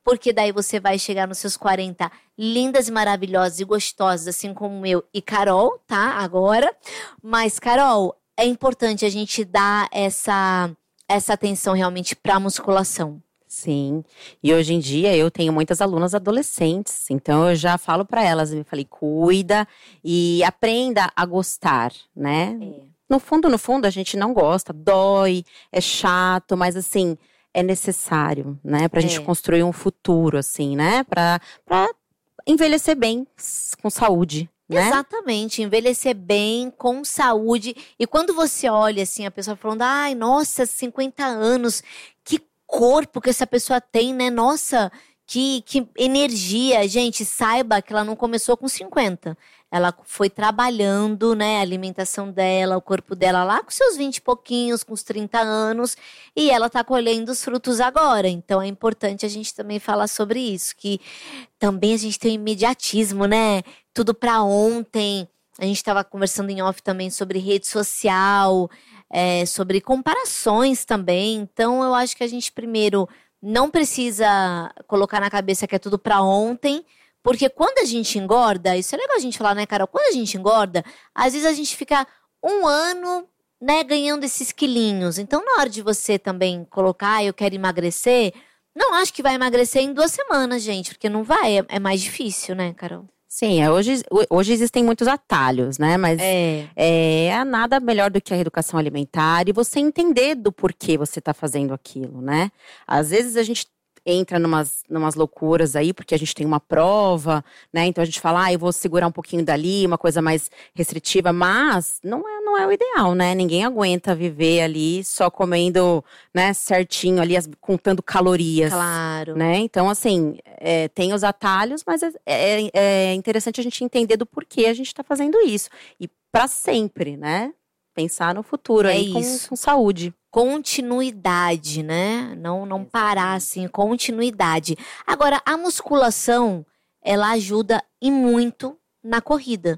porque daí você vai chegar nos seus quarenta lindas e maravilhosas e gostosas, assim como eu e Carol, tá? Agora. Mas, Carol, é importante a gente dar essa, essa atenção realmente pra musculação. Sim, e hoje em dia eu tenho muitas alunas adolescentes, então eu já falo para elas, eu falei, cuida e aprenda a gostar, né? É. No fundo, no fundo, a gente não gosta, dói, é chato, mas assim, é necessário, né? Pra é. gente construir um futuro, assim, né? Pra, pra envelhecer bem, com saúde. Né? Exatamente, envelhecer bem, com saúde. E quando você olha assim, a pessoa falando, ai, nossa, cinquenta anos, que corpo que essa pessoa tem, né? Nossa, que, que energia. Gente, saiba que ela não começou com cinquenta. Ela foi trabalhando, né, a alimentação dela, o corpo dela lá com seus vinte e pouquinhos, com os trinta anos. E ela tá colhendo os frutos agora. Então é importante a gente também falar sobre isso. Que também a gente tem o imediatismo, né? Tudo pra ontem. A gente tava conversando em off também sobre rede social, é, sobre comparações também. Então eu acho que a gente primeiro não precisa colocar na cabeça que é tudo pra ontem. Porque quando a gente engorda, isso é legal a gente falar, né, Carol? Quando a gente engorda, às vezes a gente fica um ano, né, ganhando esses quilinhos. Então, na hora de você também colocar, ah, eu quero emagrecer, não acho que vai emagrecer em duas semanas, gente. Porque não vai, é, é mais difícil, né, Carol? Sim, hoje, hoje existem muitos atalhos, né? Mas é. é nada melhor do que a educação alimentar e você entender do porquê você está fazendo aquilo, né? Às vezes a gente entra numas, numas loucuras aí, porque a gente tem uma prova, né? Então a gente fala, ah, eu vou segurar um pouquinho dali, uma coisa mais restritiva, mas não é, não é o ideal, né? Ninguém aguenta viver ali só comendo, né, certinho ali, as, contando calorias. Claro. Né? Então, assim, é, tem os atalhos, mas é, é, é interessante a gente entender do porquê a gente tá fazendo isso. E pra sempre, né? Pensar no futuro é aí com, com saúde. Continuidade, né? Não, não parar assim, continuidade. Agora, a musculação, ela ajuda e muito na corrida.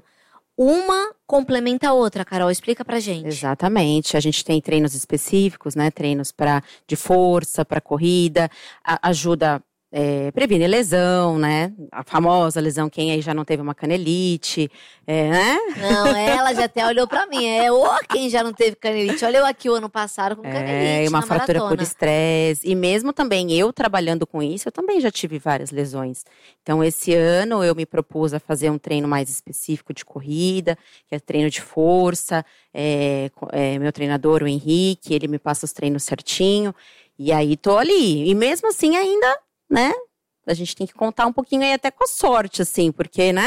Uma complementa a outra, Carol, explica pra gente. Exatamente, a gente tem treinos específicos, né? Treinos pra, de força, para corrida, a, ajuda É, previne lesão, né? A famosa lesão, quem aí já não teve uma canelite, é, né? Não, ela já até olhou pra mim. É, ô, quem já não teve canelite. Olha eu aqui o ano passado com canelite. É, uma na fratura maratona. por estresse. E mesmo também eu trabalhando com isso, eu também já tive várias lesões. Então, esse ano eu me propus a fazer um treino mais específico de corrida, que é treino de força. É, é, meu treinador, o Henrique, ele me passa os treinos certinho. E aí, tô ali. E mesmo assim, ainda, né? A gente tem que contar um pouquinho aí até com a sorte, assim, porque, né?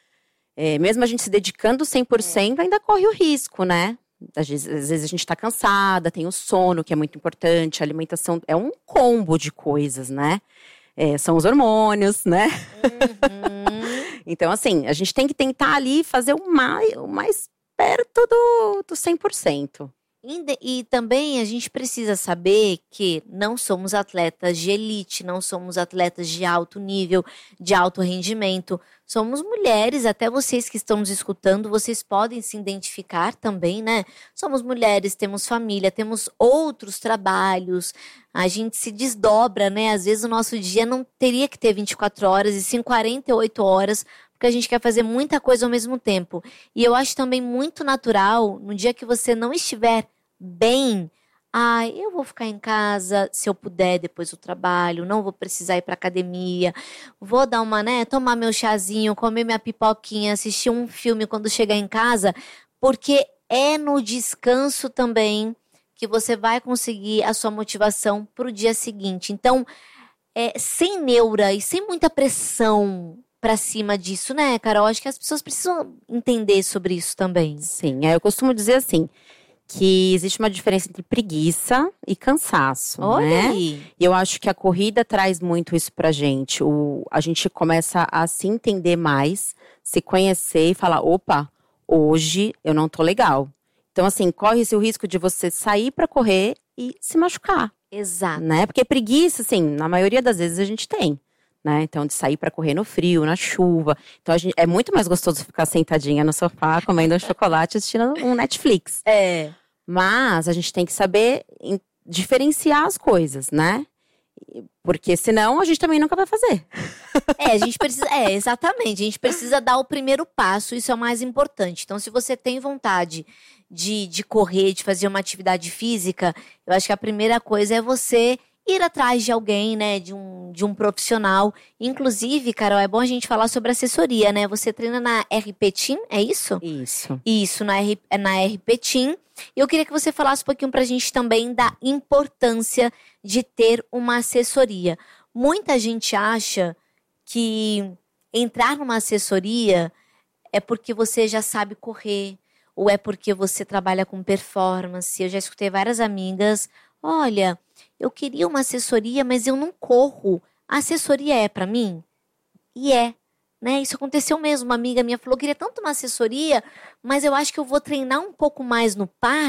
É, mesmo a gente se dedicando cem por cento, ainda corre o risco, né? Às vezes, às vezes a gente tá cansada, tem o sono, que é muito importante, a alimentação é um combo de coisas, né? É, são os hormônios, né? Uhum. Então, assim, a gente tem que tentar ali fazer o mais, o mais perto do, do cem por cento. E também a gente precisa saber que não somos atletas de elite, não somos atletas de alto nível, de alto rendimento. Somos mulheres, até vocês que estão nos escutando, vocês podem se identificar também, né? Somos mulheres, temos família, temos outros trabalhos, a gente se desdobra, né? Às vezes o nosso dia não teria que ter vinte e quatro horas e sim quarenta e oito horas, porque a gente quer fazer muita coisa ao mesmo tempo. E eu acho também muito natural, no dia que você não estiver bem, ai, eu vou ficar em casa, se eu puder, depois do trabalho, não vou precisar ir pra academia, vou dar uma, né, tomar meu chazinho, comer minha pipoquinha, assistir um filme quando chegar em casa, porque é no descanso também que você vai conseguir a sua motivação pro dia seguinte. Então, é, sem neura e sem muita pressão pra cima disso, né, Carol? Acho que as pessoas precisam entender sobre isso também. Sim, eu costumo dizer assim, que existe uma diferença entre preguiça e cansaço, Olha né? aí. E eu acho que a corrida traz muito isso pra gente. O, a gente começa a se entender mais, se conhecer e falar, opa, hoje eu não tô legal. Então, assim, corre-se o risco de você sair pra correr e se machucar. Exato. Né? Porque preguiça, assim, na maioria das vezes a gente tem. Né? Então, de sair pra correr no frio, na chuva. Então, a gente, é muito mais gostoso ficar sentadinha no sofá, comendo um chocolate, assistindo um Netflix. É. Mas a gente tem que saber diferenciar as coisas, né? Porque senão a gente também nunca vai fazer. É, a gente precisa, é, exatamente, a gente precisa dar o primeiro passo, isso é o mais importante. Então, se você tem vontade de, de correr, de fazer uma atividade física, eu acho que a primeira coisa é você ir atrás de alguém, né, de um, de um profissional. Inclusive, Carol, é bom a gente falar sobre assessoria, né? Você treina na R P Team, é isso? Isso. Isso, na, R, na R P Team. E eu queria que você falasse um pouquinho pra gente também da importância de ter uma assessoria. Muita gente acha que entrar numa assessoria é porque você já sabe correr, ou é porque você trabalha com performance. Eu já escutei várias amigas, olha, eu queria uma assessoria, mas eu não corro. A assessoria é pra mim? E é, né? Isso aconteceu mesmo. Uma amiga minha falou, queria tanto uma assessoria, mas eu acho que eu vou treinar um pouco mais no parque,